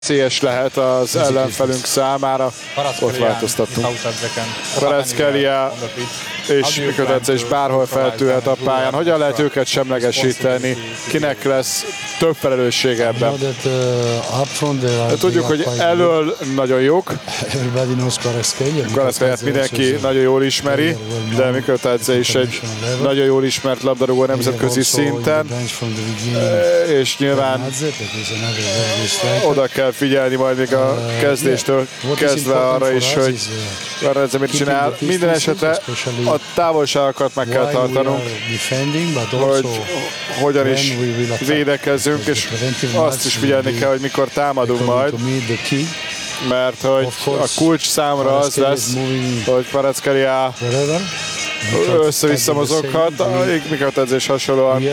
veszélyes lehet az ellenfelünk számára. Ott változtattunk. Kvaratskhelia és Mikotadze is bárhol feltűnhet a pályán. Hogyan lehet őket semlegesíteni? Kinek lesz több felelőssége ebben? De tudjuk, hogy elől nagyon jók. Kvaratskhelia mindenki nagyon jól ismeri, de Mikotadze is egy nagyon jól ismert labdarúgó nemzetközi szinten. És nyilván oda kell figyelni majd még a kezdéstől kezdve arra is, hogy Kvaratskhelia mit csinál. Minden esetre a távolságokat meg kell tartanunk, hogy hogyan is védekezzünk, és azt is figyelni kell, hogy mikor támadunk majd, mert hogy a kulcs számra az lesz, hogy Kvaratskhelia össze-vissza mozoghat, Mikotadze is hasonlóan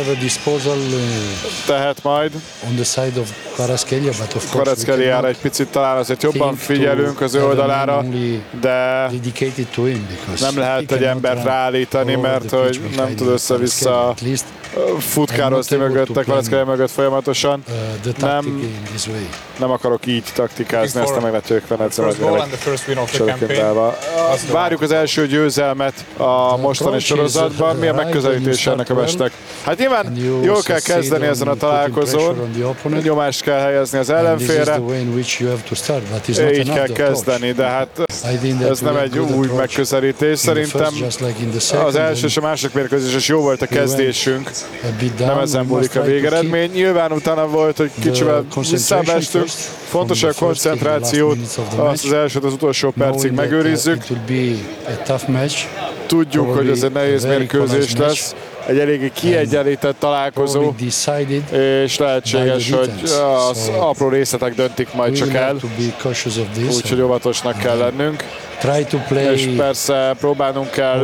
tehet majd. Kvaratskhelia egy picit talán azért jobban figyelünk az ő oldalára, de nem lehet egy embert ráállítani, mert hogy nem tud össze-vissza futkározni mögötte, Kvaratskhelia mögött folyamatosan. Nem akarok így taktikázni, ezt a megletők Várjuk az első győzelmet a mostani sorozatban. Mi a megközelítése ennek a meccsnek? Hát nyilván jól kell kezdeni ezen a találkozón, nyomást kell helyezni az ellenfélre, így kell kezdeni, de hát ez nem egy új megközelítés. Szerintem az első és a második mérkőzés is jó volt a kezdésünk, nem ezen múlik a végeredmény. Nyilván utána volt, hogy kicsivel visszaestünk, fontos, hogy a koncentrációt azt az elsőt az utolsó percig megőrizzük. Tudjuk, hogy ez egy nehéz mérkőzés lesz, egy eléggé kiegyenlített találkozó, és lehetséges, hogy az apró részletek döntik majd csak el, úgyhogy óvatosnak kell lennünk. És persze próbálnunk kell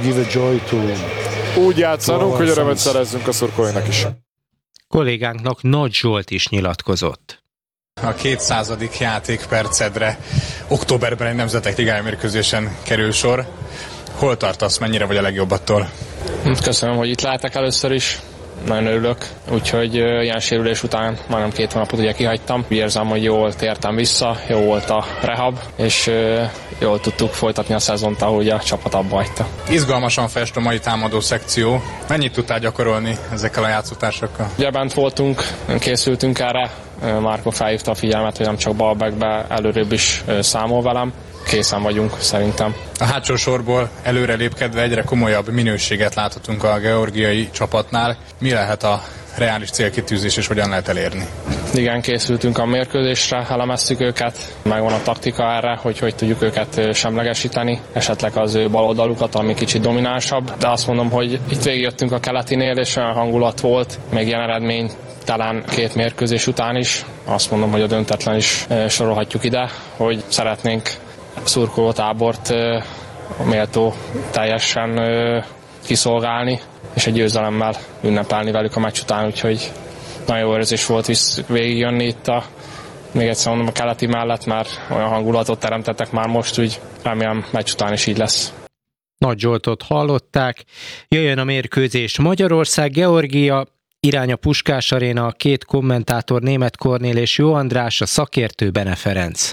úgy játszanunk, hogy örömet szerezzünk a szurkolóinak is. Kollégánknak Nagy Zsolt is nyilatkozott. A 200. játékpercedre októberben egy Nemzetek Ligája mérkőzésen kerül sor. Hol tartasz, mennyire vagy a legjobb attól? Köszönöm, hogy itt lehetek először is. Nagyon örülök, úgyhogy ilyen sérülés után majdnem 2 hónapot ugye kihagytam. Érzem, hogy jól tértem vissza, jó volt a rehab, és jól tudtuk folytatni a szezont, ahogy a csapat abba hagyta. Izgalmasan fest a mai támadó szekció. Mennyit tudtál gyakorolni ezekkel a játszótársakkal? Ugye bent voltunk, készültünk erre. Márko felhívta a figyelmet, hogy nem csak balbackbe, előrébb is számol velem. Készen vagyunk, szerintem. A hátsó sorból előre lépkedve egyre komolyabb minőséget láthatunk a georgiai csapatnál. Mi lehet a reális célkitűzés, és hogyan lehet elérni? Igen, készültünk a mérkőzésre, elemeztük őket, megvan a taktika erre, hogy tudjuk őket semlegesíteni, esetleg az ő baloldalukat, ami kicsit dominánsabb, de azt mondom, hogy itt végigjöttünk a keletinél, és olyan hangulat volt, még ilyen eredmény talán 2 mérkőzés után is. Azt mondom, hogy a döntetlen is sorolhatjuk ide, hogy szeretnénk szurkolótábort méltó teljesen kiszolgálni, és egy győzelemmel ünnepelni velük a meccs után, úgyhogy nagyon jó érzés volt végigjönni itt még egyszer mondom, a keleti mellett, mert olyan hangulatot teremtettek már most, úgy remélem meccs után is így lesz. Nagy Zsoltot hallották, jöjjön a mérkőzés Magyarország, Georgia, irány a Puskás Aréna, a 2 kommentátor Németh Kornél és Jó András, a szakértő Bene Ferenc.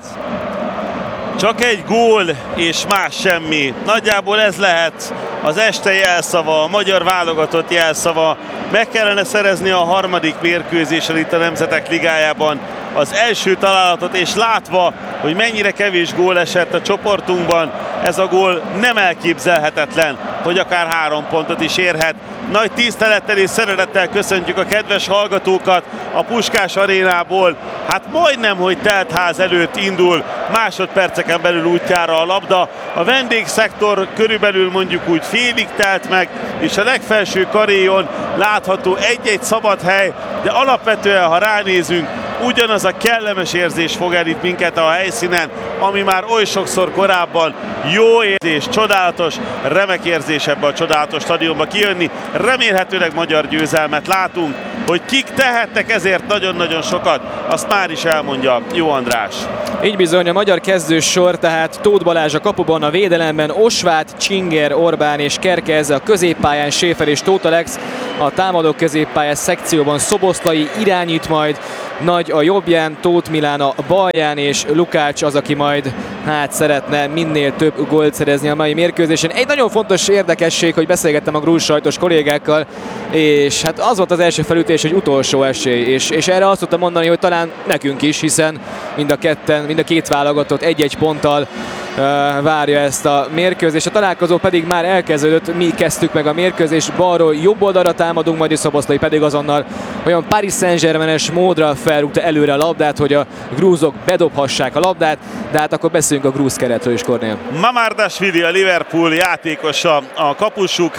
Csak egy gól és más semmi. Nagyjából ez lehet az este jelszava, a magyar válogatott jelszava. Meg kellene szerezni a 3. mérkőzésen itt a Nemzetek Ligájában az első találatot, és látva, hogy mennyire kevés gól esett a csoportunkban, ez a gól nem elképzelhetetlen, hogy akár 3 pontot is érhet. Nagy tisztelettel és szeretettel köszöntjük a kedves hallgatókat a Puskás Arénából. Hát majdnem, hogy teltház előtt indul, másodperceken belül útjára a labda. A vendégszektor körülbelül mondjuk úgy félig telt meg, és a legfelső karéjon látható egy-egy szabad hely, de alapvetően, ha ránézünk, ugyanaz a kellemes érzés fog el itt minket a helyszínen, ami már oly sokszor korábban jó érzés, csodálatos, remek érzés ebbe a csodálatos stadionba kijönni. Remélhetőleg magyar győzelmet látunk, hogy kik tehettek ezért nagyon-nagyon sokat, azt már is elmondja Jó András. Így bizony a magyar kezdősor, tehát Tóth Balázs a kapuban, a védelemben Osváth, Csinger, Orbán és Kerkez, a középpályán Schäfer és Tóth Alex, a támadó középpályás szekcióban Szoboszlai irányít majd, Nagy a jobbján, Tóth Milán a balján, és Lukács az, aki majd szeretne minél több gólt szerezni a mai mérkőzésen. Egy nagyon fontos érdekesség, hogy beszélgettem a grúz sajtos kollégákkal, és hát az volt az első felütés, hogy utolsó esély, és erre azt tudtam mondani, hogy talán nekünk is, hiszen mind a két válogatott egy-egy ponttal várja ezt a mérkőzést. A találkozó pedig már elkezdődött, mi kezdtük meg a mérkőzést, balról jobb oldalra támadunk, majd Szoboszlai pedig azonnal olyan Paris Saint-Germain-es módra felrúgta előre a labdát, hogy a grúzok bedobhassák a labdát, de hát akkor beszéljünk a grúz keretről is, Kornél. Mamardashvili, a Liverpool játékosa a kapusuk,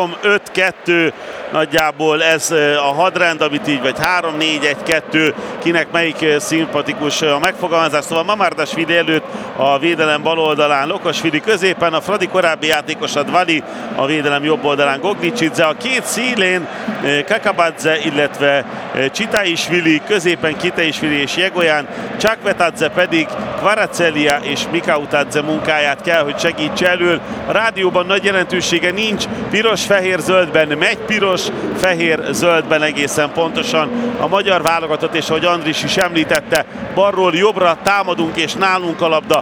3-5-2 nagyjából ez a hadrend, amit így, vagy 3-4-1-2, kinek melyik szimpatikus a megfogalmazás. Szóval Mamardashvili előtt a védelem bal oldalán Lokosvili, középen a Fradi korábbi játékosa Dvali, a védelem jobb oldalán Gognicsidze, a két szélén Kakabadze, illetve Csitaishvili, középen Kitaishvili és Jegoyan, Csakvetadze pedig Kvaratskhelia és Mikautadze munkáját kell, hogy segítse elől. A rádióban nagy jelentősége nincs, piros-fehér-zöldben megy, piros-fehér-zöldben egészen pontosan a magyar válogatott, és ahogy Andris is említette, balról jobbra támadunk, és nálunk a labda,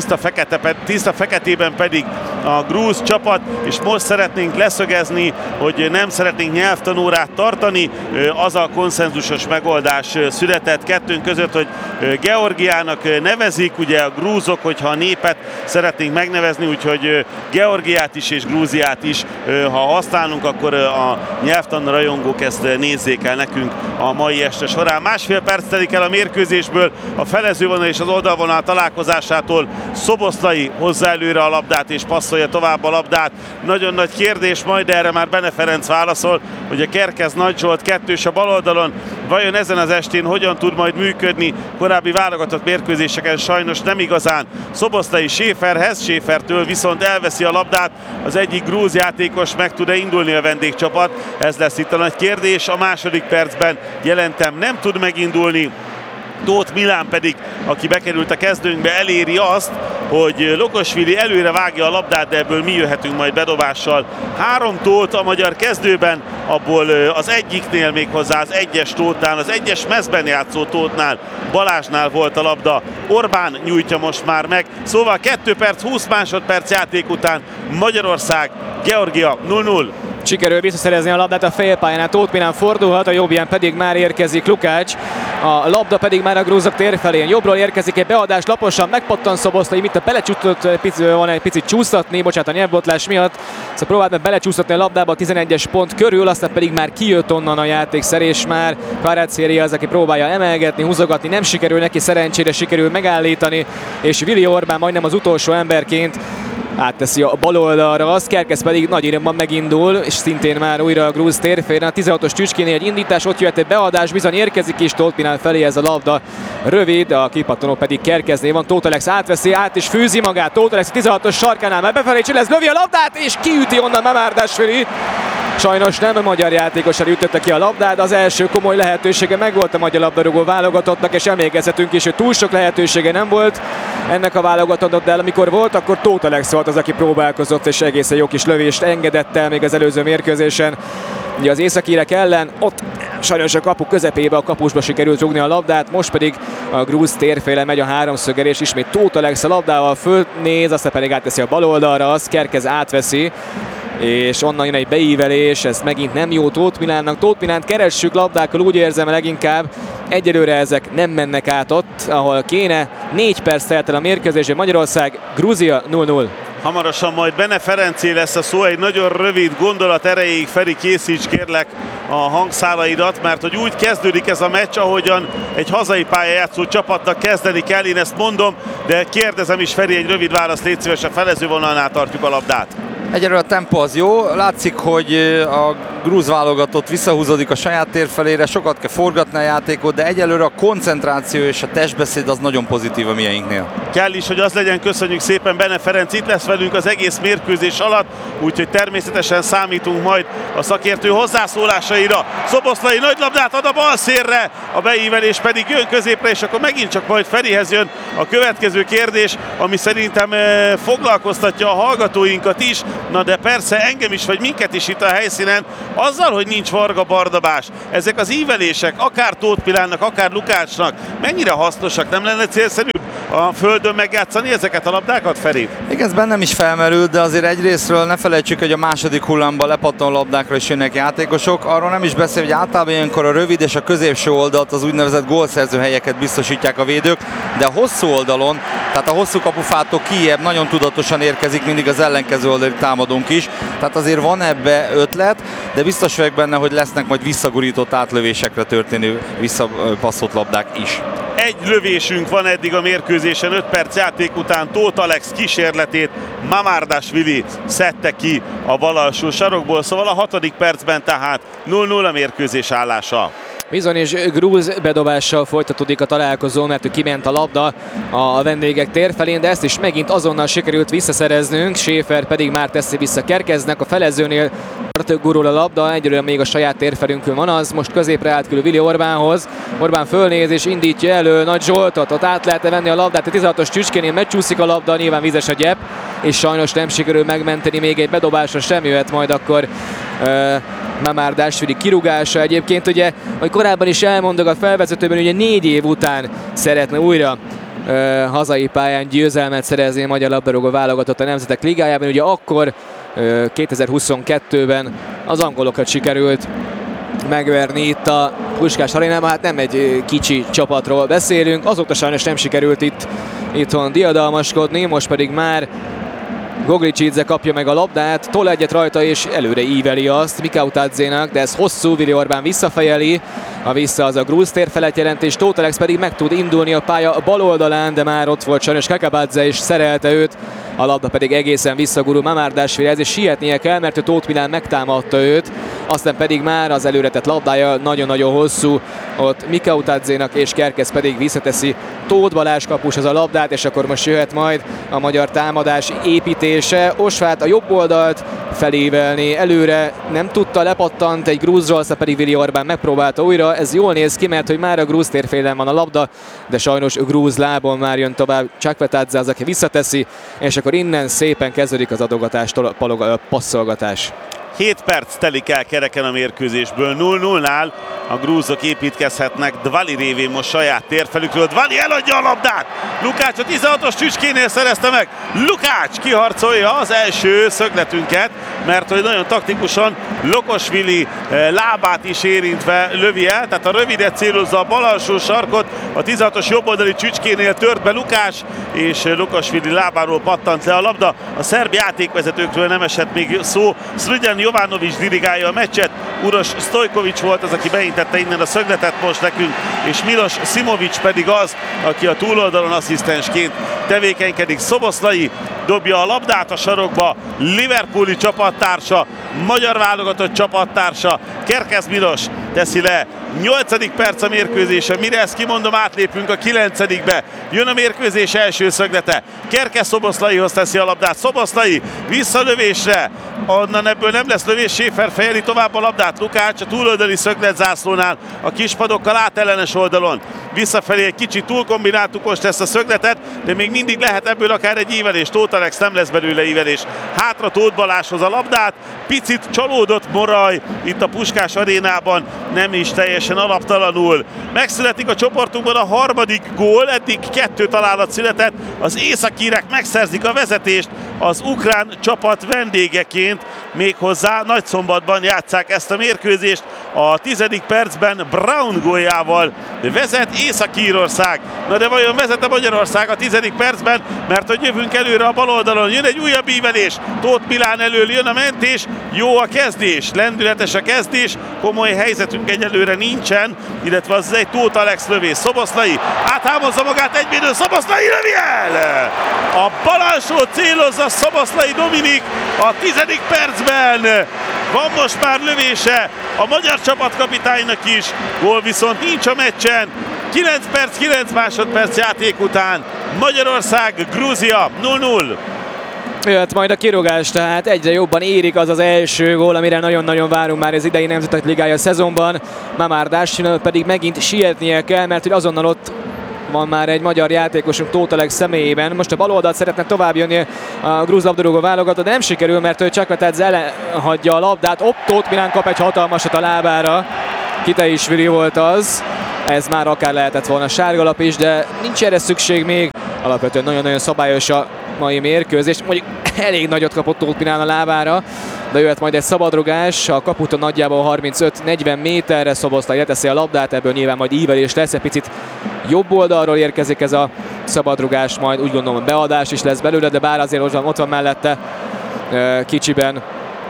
tiszta feketében pedig a grúz csapat, és most szeretnénk leszögezni, hogy nem szeretnénk nyelvtanórát tartani. Az a konszenzusos megoldás született kettőnk között, hogy Georgiának nevezik, ugye a grúzok, hogyha a népet szeretnénk megnevezni, úgyhogy Georgiát is és Grúziát is, ha használunk, akkor a nyelvtan rajongók ezt nézzék el nekünk a mai este során. Másfél perc telik el a mérkőzésből, a felezővonal és az oldalvonal találkozásától. Szoboszlai hozza előre a labdát és passzolja tovább a labdát. Nagyon nagy kérdés, majd erre már Bene Ferenc válaszol, hogy a Kerkez Nagy Zsolt kettős a bal oldalon vajon ezen az estén hogyan tud majd működni. Korábbi válogatott mérkőzéseken sajnos nem igazán. Szoboszlai Schäferhez, Schäfertől viszont elveszi a labdát. Az egyik grúz játékos meg tud-e indulni a vendégcsapat? Ez lesz itt a nagy kérdés. A második percben jelentem, nem tud megindulni. Tóth Milán pedig, aki bekerült a kezdőnkbe, eléri azt, hogy Lokosvili előre vágja a labdát, de ebből mi jöhetünk majd bedobással. 3 Tóth a magyar kezdőben, abból az egyiknél méghozzá az egyes Tóthnál, az egyes mezben játszó Tóthnál, Balázsnál volt a labda. Orbán nyújtja most már meg. Szóval 2 perc, 20 másodperc játék után Magyarország, Georgia 0-0. Sikerül visszaszerezni a labdát a félpályán, Tóth Milán fordulhat, a jobbján pedig már érkezik Lukács, a labda pedig már a grúzok térfelén. Jobbról érkezik egy beadás, laposan megpattan Szoboszlai, mit a belecsúszott, van egy picit csúsztatni, bocsánat, a nyelvbotlás miatt, szóval próbált meg belecsúsztatni a labdába a 11-es pont körül, aztán pedig már kijött onnan a játékszer, és már Kvaratskhelia az, aki próbálja emelgetni, húzogatni, nem sikerül neki, szerencsére sikerül megállítani, és Vili Orbán majdnem az utolsó emberként átteszi a bal oldalra, az Kerkez pedig nagy irányban megindul, és szintén már újra a grúz térfélen. A 16-os Tücskénél egy indítás, ott jöhet egy beadás, bizony érkezik is Tóth Milán felé, ez a labda rövid, a kipattanó pedig Kerkeznél van. Tóth Alex átveszi, át is fűzi magát, Tóth Alex 16-os sarkánál, már befelé Csilesz, lövi a labdát, és kiüti onnan Mamardashvili. Sajnos nem a magyar játékosra ütötte ki a labdát, az első komoly lehetősége megvolt a magyar labdarúgó válogatottnak, és emlékezhetünk is, hogy túl sok lehetősége nem volt ennek a válogatottnak, de amikor volt, akkor Tóth Alex volt az, aki próbálkozott, és egészen jó kis lövést engedett el még az előző mérkőzésen. Ugye az északírek ellen, ott sajnos a kapu közepébe, a kapusba sikerült rúgni a labdát, most pedig a grúz térfélen megy a háromszögerés, ismét Tóth Alex a labdával fölnéz, aztán pedig átteszi a bal oldalra, az Kerkez átveszi, és onnan jön egy beívelés, ez megint nem jó Tóth Milánnak. Tóth Milánt keressük labdákkal, úgy érzem leginkább. Egyelőre ezek nem mennek át ott, ahol kéne. 4 perc telt el a mérkőzésben. Magyarország, Grúzia 0-0. Hamarosan majd Bene Ferencé lesz a szó, egy nagyon rövid gondolat erejéig. Feri, készíts kérlek a hangszálaidat, mert hogy úgy kezdődik ez a meccs, ahogyan egy hazai pályajátszó csapatnak kezdeni kell, én ezt mondom, de kérdezem is, Feri, egy rövid válasz, légy szíves, a felezővonalnál tartjuk a labdát. Egyelőre a tempó az jó, látszik, hogy a grúz válogatott visszahúzódik a saját tér felére, sokat kell forgatni a játékot, de egyelőre a koncentráció és a testbeszéd az nagyon pozitív a mieinknél. Kell is, hogy az legyen, köszönjük szépen, Bene Ferenc itt lesz velünk az egész mérkőzés alatt, úgyhogy természetesen számítunk majd a szakértő hozzászólásaira. Szoboszlai nagy labdát ad a bal szélre, a beívelés pedig jön középre, és akkor megint csak majd Ferihez jön a következő kérdés, ami szerintem foglalkoztatja a hallgatóinkat is, na de persze engem is, vagy minket is itt a helyszínen, azzal, hogy nincs Varga Barnabás, ezek az ívelések, akár Tóth Pilánnak, akár Lukácsnak, mennyire hasznosak, nem lenne célszerűbb a földön megjátszani ezeket a labdákat, Feri? Igen, ez bennem is felmerült, de azért egyrésztről ne felejtsük, hogy a második hullámban lepattanó labdákra is jönnek játékosok. Arról nem is beszél, hogy általában ilyenkor a rövid és a középső oldalt, az úgynevezett gólszerző helyeket biztosítják a védők, de a hosszú oldalon, tehát a hosszú kapufától kijebb nagyon tudatosan érkezik mindig az ellenkező oldali támadónk is. Tehát azért van ebbe ötlet, de biztos vagyok benne, hogy lesznek majd visszagurított átlövésekre történő visszapasszolt labdák is. Egy lövésünk van eddig a mérkőzésen, 5 perc játék után Tóth Alex kísérletét Mamardashvili szedte ki a bal alsó sarokból, szóval a 6. percben tehát 0-0 a mérkőzés állása. Bizony, és grúz bedobással folytatódik a találkozó, mert kiment a labda a vendégek tér felén, de ezt is megint azonnal sikerült visszaszereznünk, Schäfer pedig már teszi vissza Kerkeznek, a felezőnél gurul a labda, egyelőre még a saját térfelünkön van az, most középre átkül Vili Orbánhoz, Orbán fölnéz és indítja elő Nagy Zsoltot, ott át lehet venni a labdát, a 16-os Csücskénél megcsúszik a labda, nyilván vizes a gyep, és sajnos nem sikerül megmenteni, még egy bedobásra sem jöhet majd akkor Mamardashvili kirúgása. Egyébként ugye, hogy korábban is elmondok a felvezetőben, ugye 4 év után szeretne újra hazai pályán győzelmet szerezni a magyar labdarúgó válogatott a Nemzetek Ligájában. Ugye akkor 2022-ben az angolokat sikerült megverni itt a Puskás Arénában, hát nem egy kicsi csapatról beszélünk, azóta sajnos nem sikerült itthon diadalmaskodni, most pedig már Goglicsidze kapja meg a labdát, tol egyet rajta és előre íveli azt Mikautadzénak, de ez hosszú, Vili Orbán visszafejeli, a vissza az a grúz tér felett jelent, és Tóth Alex pedig meg tud indulni a pálya bal oldalán, de már ott volt sajnos Kakabadze és szerelte őt, a labda pedig egészen visszagurul Mamardashvilihez, és sietnie kell, mert Tóth Pilán megtámadta őt, aztán pedig már az előretett labdája nagyon-nagyon hosszú, ott Mikautadzénak, és Kerkez pedig visszateszi Tóth Balázs kapushoz a labdát, és akkor most jöhet majd a magyar támadás építése. Osvát a jobb oldalt felévelni, előre nem tudta, lepattant egy grúzról, aztán pedig Vili Orbán megpróbálta újra, ez jól néz ki, mert hogy már a grúz térfélen van a labda, de sajnos grúz lábon már jön tovább Csakvetadze, az, aki visszateszi, és akkor innen szépen kezdődik az adogatás, passzolgatás. 7 perc telik el kereken a mérkőzésből, 0-0-nál a grúzok építkezhetnek Dvali révén most saját térfelükről. Dvali eladja a labdát, Lukács a 16-os Csücskénél szerezte meg, Lukács kiharcolja az első szögletünket, mert hogy nagyon taktikusan Lokosvili lábát is érintve lövi el, tehát a rövidet célozza a bal alsó sarkot, a 16-os jobboldali Csücskénél tört be Lukács, és Lokosvili lábáról pattant le a labda. A szerb játékvezetőkről nem esett még szó, Srđan Jovanović dirigálja a meccset, Uroš Stojković volt az, aki beintette innen a szögletet most nekünk, és Milos Simović pedig az, aki a túloldalon asszisztensként tevékenykedik. Szoboszlai dobja a labdát a sarokba, liverpooli csapattársa, magyar válogatott csapattársa, Kerkez Milos teszi le. 8. perc a mérkőzése, mire ezt kimondom, átlépünk a 9-be. Jön a mérkőzés első szöglete. Kerkez Szoboszlaihoz teszi a labdát. Szoboszlai visszalövésre. Onnan ebből nem lesz lövés, Schäfer fejeli tovább a labdát. Lukács a túloldali szögletzászlónál a kispadokkal átellenes oldalon. Visszafelé egy kicsit túlkombináltuk most ezt a szögletet, de még mindig lehet ebből akár egy ívelés. Tóth Alex, nem lesz belőle ívelés. Hátra Tóth Balázshoz a labdát. Picit csalódott Moraj itt a Puskás Arénában, nem is teljesen alaptalanul. Megszületik a csoportunkban a 3. gól, eddig 2 találat született. Az északírek megszerzik a vezetést az ukrán csapat vendégeként, méghozzá Nagyszombatban játsszák ezt a mérkőzést. A 10. percben Brown góljával vezet Észak-Írország. Na de vajon vezet a Magyarország a 10. percben? Mert hogy jövünk előre a bal oldalon, jön egy újabb ívelés, Tóth Pilán elől jön a mentés, jó a kezdés, lendületes a kezdés, komoly helyzetünk egyelőre nincsen, illetve az egy Tóth Alex lövés. Szoboszlai áthámozza magát, egyvédő, Szoboszlai lövi el! A bal alsó célozza Szoboszlai Dominik a 10. percben. Van most már lövése a magyar csapatkapitánynak is, gól viszont nincs a meccsen. 9 perc, 9 másodperc játék után Magyarország, Grúzia 0-0. Jöhet majd a kirúgás, tehát egyre jobban érik az első gól, amire nagyon-nagyon várunk már az idei Nemzetek Ligája szezonban. Mamárdásnak pedig megint sietnie kell, mert hogy azonnal ott van már egy magyar játékosunk Tóth Alex személyében. Most a bal oldalt szeretne tovább jönni a grúz labdarúgó válogatott, de nem sikerül, mert Csakvetadze elhagyja a labdát. Tóth Milán kap egy hatalmasat a lábára. Kitaishvili volt az. Ez már akár lehetett volna sárgalap is, de nincs erre szükség még. Alapvetően nagyon-nagyon szabályos a mai mérkőzés. Mondjuk elég nagyot kapott Tóth Milán a lábára, de jöhet majd egy szabadrugás, a kaputól nagyjából 35-40 méterre. Szoboszlai leteszi a labdát, ebből nyilván majd ívelés lesz, egy picit jobb oldalról érkezik ez a szabadrugás, majd úgy gondolom beadás is lesz belőle, de bár azért ott van mellette kicsiben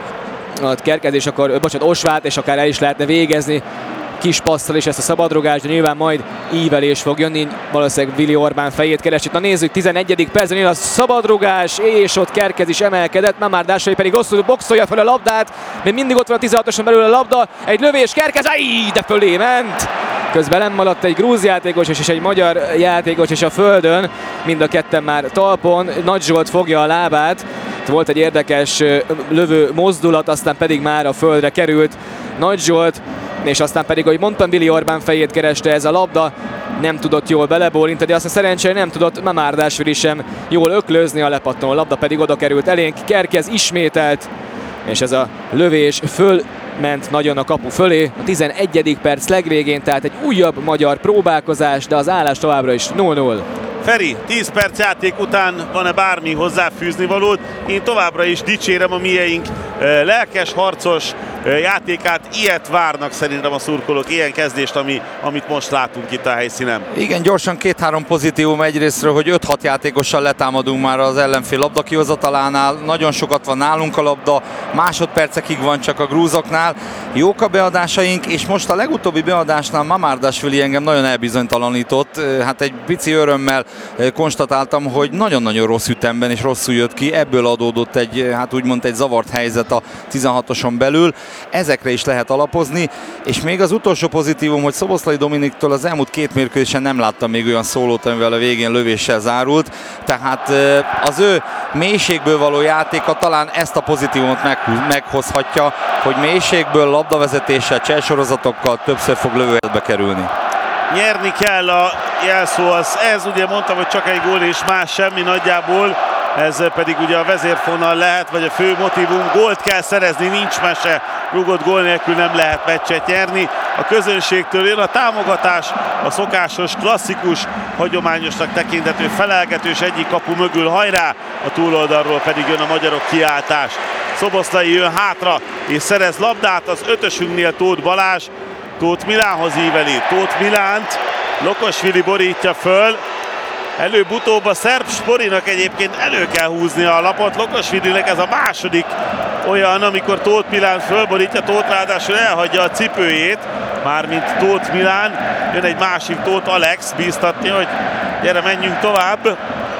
a Kerkez, akkor Osvát, és akár el is lehetne végezni kis passzal is ezt a szabadrugást, de nyilván majd ívelés fog jönni, valószínűleg Vili Orbán fejét keresít. Na nézzük, 11. percben jön a szabadrugás, és ott Kerkez is emelkedett, Mamárdásvili pedig rosszul boxolja fel a labdát, még mindig ott van a 16-oson belül a labda, egy lövés, Kerkez, de fölé ment! Közben lemaradt egy grúz játékos és egy magyar játékos is a földön, mind a ketten már talpon. Nagy Zsolt fogja a lábát, volt egy érdekes lövő mozdulat, aztán pedig már a földre került Nagy Zsolt, és aztán pedig, ahogy mondtam, Vili Orbán fejét kereste ez a labda, nem tudott jól belebólintani, de aztán szerencsére nem tudott Mamárdásvili sem jól öklözni, a lepattanó labda pedig oda került elénk. Kerkez ismételt, és ez a lövés fölment nagyon a kapu fölé. A 11. perc legvégén, tehát egy újabb magyar próbálkozás, de az állás továbbra is 0-0. Feri, 10 perc játék után van-e bármi hozzáfűzni valód? Én továbbra is dicsérem a mieink lelkes, harcos játékát. Ilyet várnak szerintem a szurkolók, ilyen kezdést, amit most látunk itt a helyszínen. Igen, gyorsan 2-3 pozitívum egyrésztről, hogy 5-6 játékossal letámadunk már az ellenfél labdakihozatalánál. Nagyon sokat van nálunk a labda, másodpercekig van csak a grúzoknál. Jók a beadásaink, és most a legutóbbi beadásnál Mamárdásvili engem nagyon elbizonytalanított. Hát egy pici örömmel konstatáltam, hogy nagyon-nagyon rossz ütemben és rosszul jött ki. Ebből adódott egy, hát úgymond egy zavart helyzet a 16-oson belül. Ezekre is lehet alapozni, és még az utolsó pozitívum, hogy Szoboszlai Dominiktől az elmúlt 2 mérkőzésen nem láttam még olyan szólót, amivel a végén lövéssel zárult, tehát az ő mélységből való játéka talán ezt a pozitívumot meghozhatja, hogy mélységből, labdavezetéssel, cselsorozatokkal többször fog lövőhelyzetbe kerülni. Nyerni kell, a jelszó az ez, ugye mondtam, hogy csak egy gól és más semmi nagyjából, ez pedig ugye a vezérfonal lehet, vagy a fő motivum, gólt kell szerezni, nincs mese, rúgott gól nélkül nem lehet meccset nyerni. A közönségtől jön a támogatás, a szokásos, klasszikus, hagyományosnak tekinthető felelgetős egyik kapu mögül hajrá, a túloldalról pedig jön a magyarok kiáltás. Szoboszlai jön hátra és szerez labdát, az ötösünknél Tóth Balázs, Tóth Milánhoz íveli, Tóth Milánt, Lokosvili borítja föl, előbb-utóbb a szerb Sporinak egyébként elő kell húznia a lapot, Lokosvilinek ez a második olyan, amikor Tóth Milán fölborítja, Tóth ráadásul elhagyja a cipőjét, mármint Tóth Milán, jön egy másik Tóth Alex bíztatni, hogy gyere, menjünk tovább.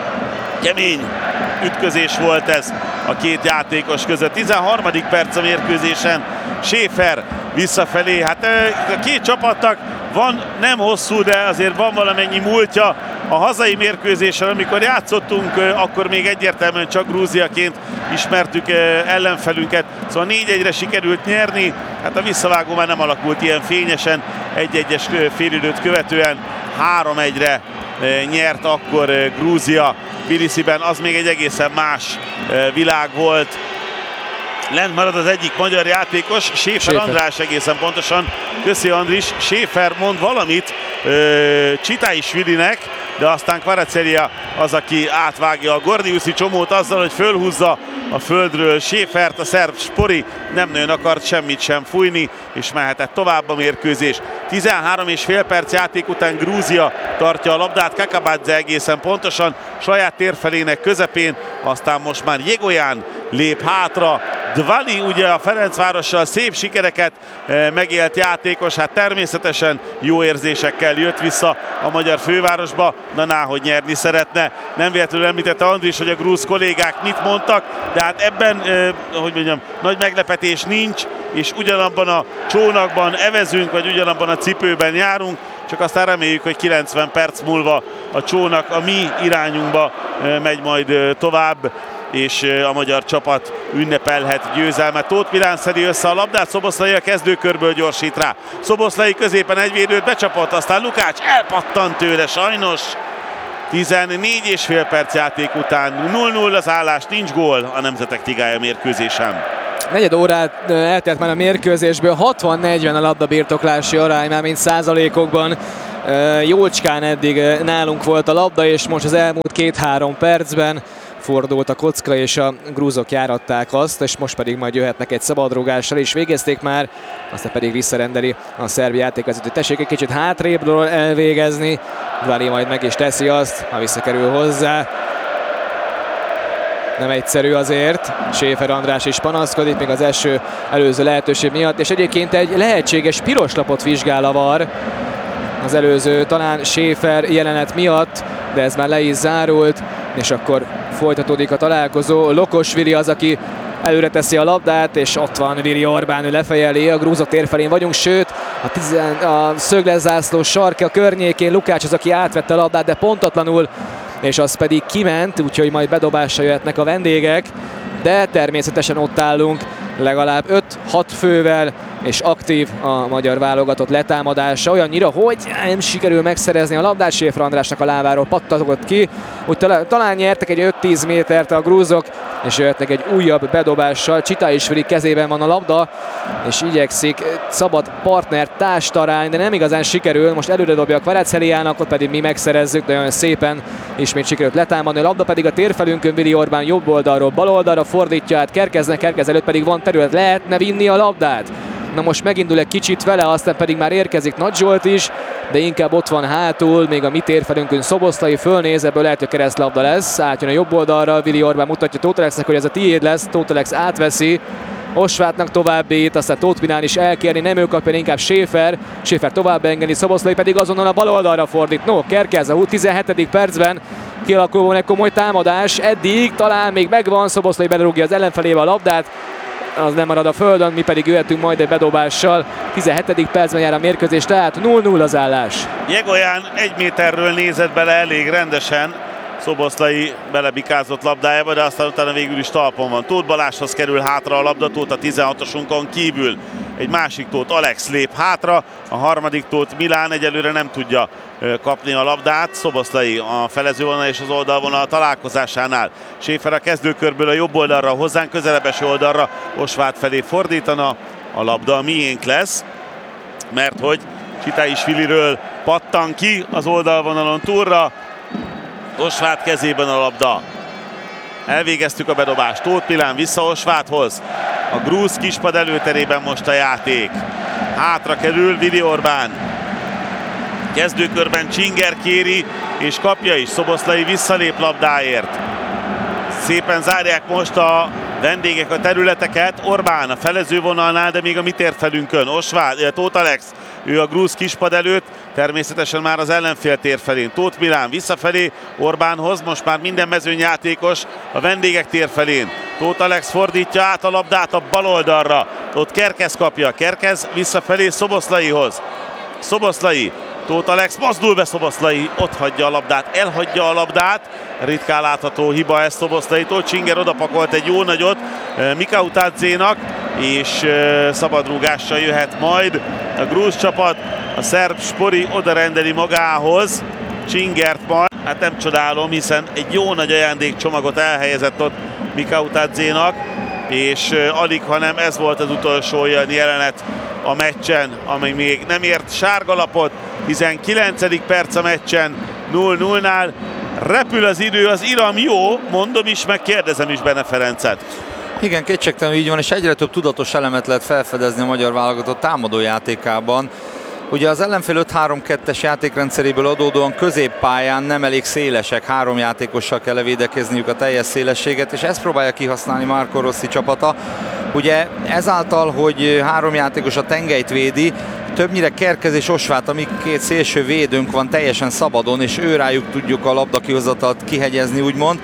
Kemény ütközés volt ez a két játékos között. 13. perc a mérkőzésen, Schäfer visszafelé, hát a két csapatnak van nem hosszú, de azért van valamennyi múltja. A hazai mérkőzésen, amikor játszottunk, akkor még egyértelműen csak Grúziaként ismertük ellenfelünket, szóval 4-1-re sikerült nyerni, hát a visszavágó már nem alakult ilyen fényesen, 1-1-es félidőt követően 3-1-re nyert akkor Grúzia Tbilisiben, az még egy egészen más világ volt. Lent marad az egyik magyar játékos, Schäfer András egészen pontosan. Köszi Andris, Schäfer mond valamit Kitaishvilinek, de aztán Kvaratskhelia az, aki átvágja a Gordiuszi csomót azzal, hogy fölhúzza a földről Schäfert. A szerb Spori nem nagyon akart semmit sem fújni, és mehetett tovább a mérkőzés. 13,5 perc játék után Grúzia tartja a labdát, Kakabadze egészen pontosan saját térfelének közepén, aztán most már Jegoyan lép hátra, Dvali ugye a Ferencvárossal szép sikereket megélt játékos, hát természetesen jó érzésekkel jött vissza a magyar fővárosba, hogy nyerni szeretne. Nem véletlenül említette Andris, hogy a grúz kollégák mit mondtak, de hát ebben, hogy mondjam, nagy meglepetés nincs, és ugyanabban a csónakban evezünk, vagy ugyanabban a cipőben járunk, csak aztán reméljük, hogy 90 perc múlva a csónak a mi irányunkba megy majd tovább, és a magyar csapat ünnepelhet győzelmet. Tóth Milán szedi össze a labdát, Szoboszlai a kezdőkörből gyorsít rá. Szoboszlai középen egy védőt becsapott, aztán Lukács elpattant tőle sajnos. 14,5 perc játék után 0-0 az állás, nincs gól a Nemzetek Ligája mérkőzésen. Negyed órát eltelt már a mérkőzésből, 60-40 a labdabirtoklási arány, már mint százalékokban. Jócskán eddig nálunk volt a labda, és most az elmúlt 2-3 percben fordult a kocka, és a grúzok járatták azt, és most pedig majd jöhetnek egy szabadrúgással, és végezték már, aztán pedig visszarendeli a szerb játékvezető. Tessék egy kicsit hátrébről elvégezni, Dvali majd meg is teszi azt, ha visszakerül hozzá. Nem egyszerű azért, Schäfer András is panaszkodik, még az előző lehetőség miatt, és egyébként egy lehetséges piros lapot vizsgál a VAR az előző, talán Schäfer jelenet miatt, de ez már le is zárult, és akkor folytatódik a találkozó. Lokosvili az, aki előre teszi a labdát, és ott van Vili Orbán, ő lefejeli, a grúzok tér felén vagyunk, sőt a szöglezászló sarka környékén Lukács az, aki átvette a labdát, de pontatlanul, és az pedig kiment, úgyhogy majd bedobásra jöhetnek a vendégek, de természetesen ott állunk legalább 5-6 fővel, és aktív a magyar válogatott letámadása, olyannyira, hogy nem sikerül megszerezni a labdát, Schäfer Andrásnak a lábáról pattogott ki, úgy talán nyertek egy 5-10 métert a grúzok, és jöhetnek egy újabb bedobással. Csitáisvili kezében van a labda, és igyekszik szabad partner társtarány, de nem igazán sikerül, most előre dobja a Kvaraceliának, ott pedig mi megszerezzük, de olyan szépen ismét sikerült letámadni, a labda pedig a térfelünkön, Vili Orbán jobb oldalról bal oldalra fordítja át Kerkeznek, Kerkez előtt pedig van terület, lehetne vinni a labdát. Na most megindul egy kicsit vele, aztán pedig már érkezik Nagy Zsolt is, de inkább ott van hátul, még a mi térfelünkön Szoboszlai fölnéz, ebből lehet, hogy keresztlabda lesz, átjön a jobb oldalra, Vili Orbán mutatja Tóth Alexnek, hogy ez a tiéd lesz, Tóth Alex átveszi, Osvátnak továbbít, aztán Tóth Milán is elkérni, nem ő kapja, inkább Schäfer tovább engedi, Szoboszlai pedig azonnal a bal oldalra fordít. No, Kerkez a 17. percben kialakulóan egy komoly támadás, eddig talán még megvan, Szoboszlai belerúgja az ellenfelébe a labdát, az nem marad a földön, mi pedig jöhetünk majd egy bedobással. 17. percben jár a mérkőzés, tehát 0-0 az állás. Jegolyán 1 méterről nézett bele elég rendesen, Szoboszlai belebikázott labdájába, de aztán utána végül is talpon van. Tóth Balázshoz kerül hátra a labda, Tóth a 16-osunkon kívül. Egy másik Tóth Alex lép hátra, a harmadik Tóth Milán egyelőre nem tudja kapni a labdát. Szoboszlai a felezővonal és az oldalvonal találkozásánál. Schäfer a kezdőkörből a jobb oldalra, hozzánk közelebb eső oldalra, Osvát felé fordítana. A labda a miénk lesz, mert hogy Csitáisviliről pattan ki az oldalvonalon túlra. Osvát kezében a labda. Elvégeztük a bedobást. Tóth Milán vissza Osváthoz. A grúz kispad előterében most a játék. Hátra kerül Vili Orbán. Kezdőkörben Csinger kéri, és kapja is. Szoboszlai visszalép labdáért. Szépen zárják most a vendégek a területeket. Orbán a felezővonalnál, de még a mi térfelünkön. Tóth Alex, ő a grúz kispad előtt, természetesen már az ellenfél tér felén. Tóth Milán visszafelé Orbánhoz, most már minden mezőnyjátékos a vendégek tér felén. Tóth Alex fordítja át a labdát a bal oldalra. Ott Kerkez kapja, Kerkez visszafelé Szoboszlaihoz. Szoboszlai, Tóth Alex mozdul be, Szoboszlai ott hagyja a labdát, elhagyja a labdát. Ritkán látható hiba ez Szoboszlaitól. Csinger odapakolt egy jó nagyot Mikautadzénak, és szabadrúgással jöhet majd a grúz csapat. A szerb Spori oda rendeli magához Csingert majd. Hát nem csodálom, hiszen egy jó nagy ajándékcsomagot elhelyezett ott Mikautadzénak, és alig, hanem ez volt az utolsó olyan jelenet a meccsen, ami még nem ért sárgalapot. 19. perc a meccsen 0-0-nál. Repül az idő, az iram jó, mondom is, meg kérdezem is Bene Ferencet. Igen, kétségtelenül így van, és egyre több tudatos elemet lehet felfedezni a magyar válogatott támadójátékában. Ugye az ellenfél 5-3-2-es játékrendszeréből adódóan középpályán nem elég szélesek, 3 játékossal kell levédekezniük a teljes szélességet, és ezt próbálja kihasználni Marco Rossi csapata. Ugye ezáltal, hogy 3 játékos a tengelyt védi, többnyire Kerkez és Osváth, amik 2 szélső védőnk van teljesen szabadon, és őrájuk tudjuk a labdakihozatalt kihegyezni, úgymond.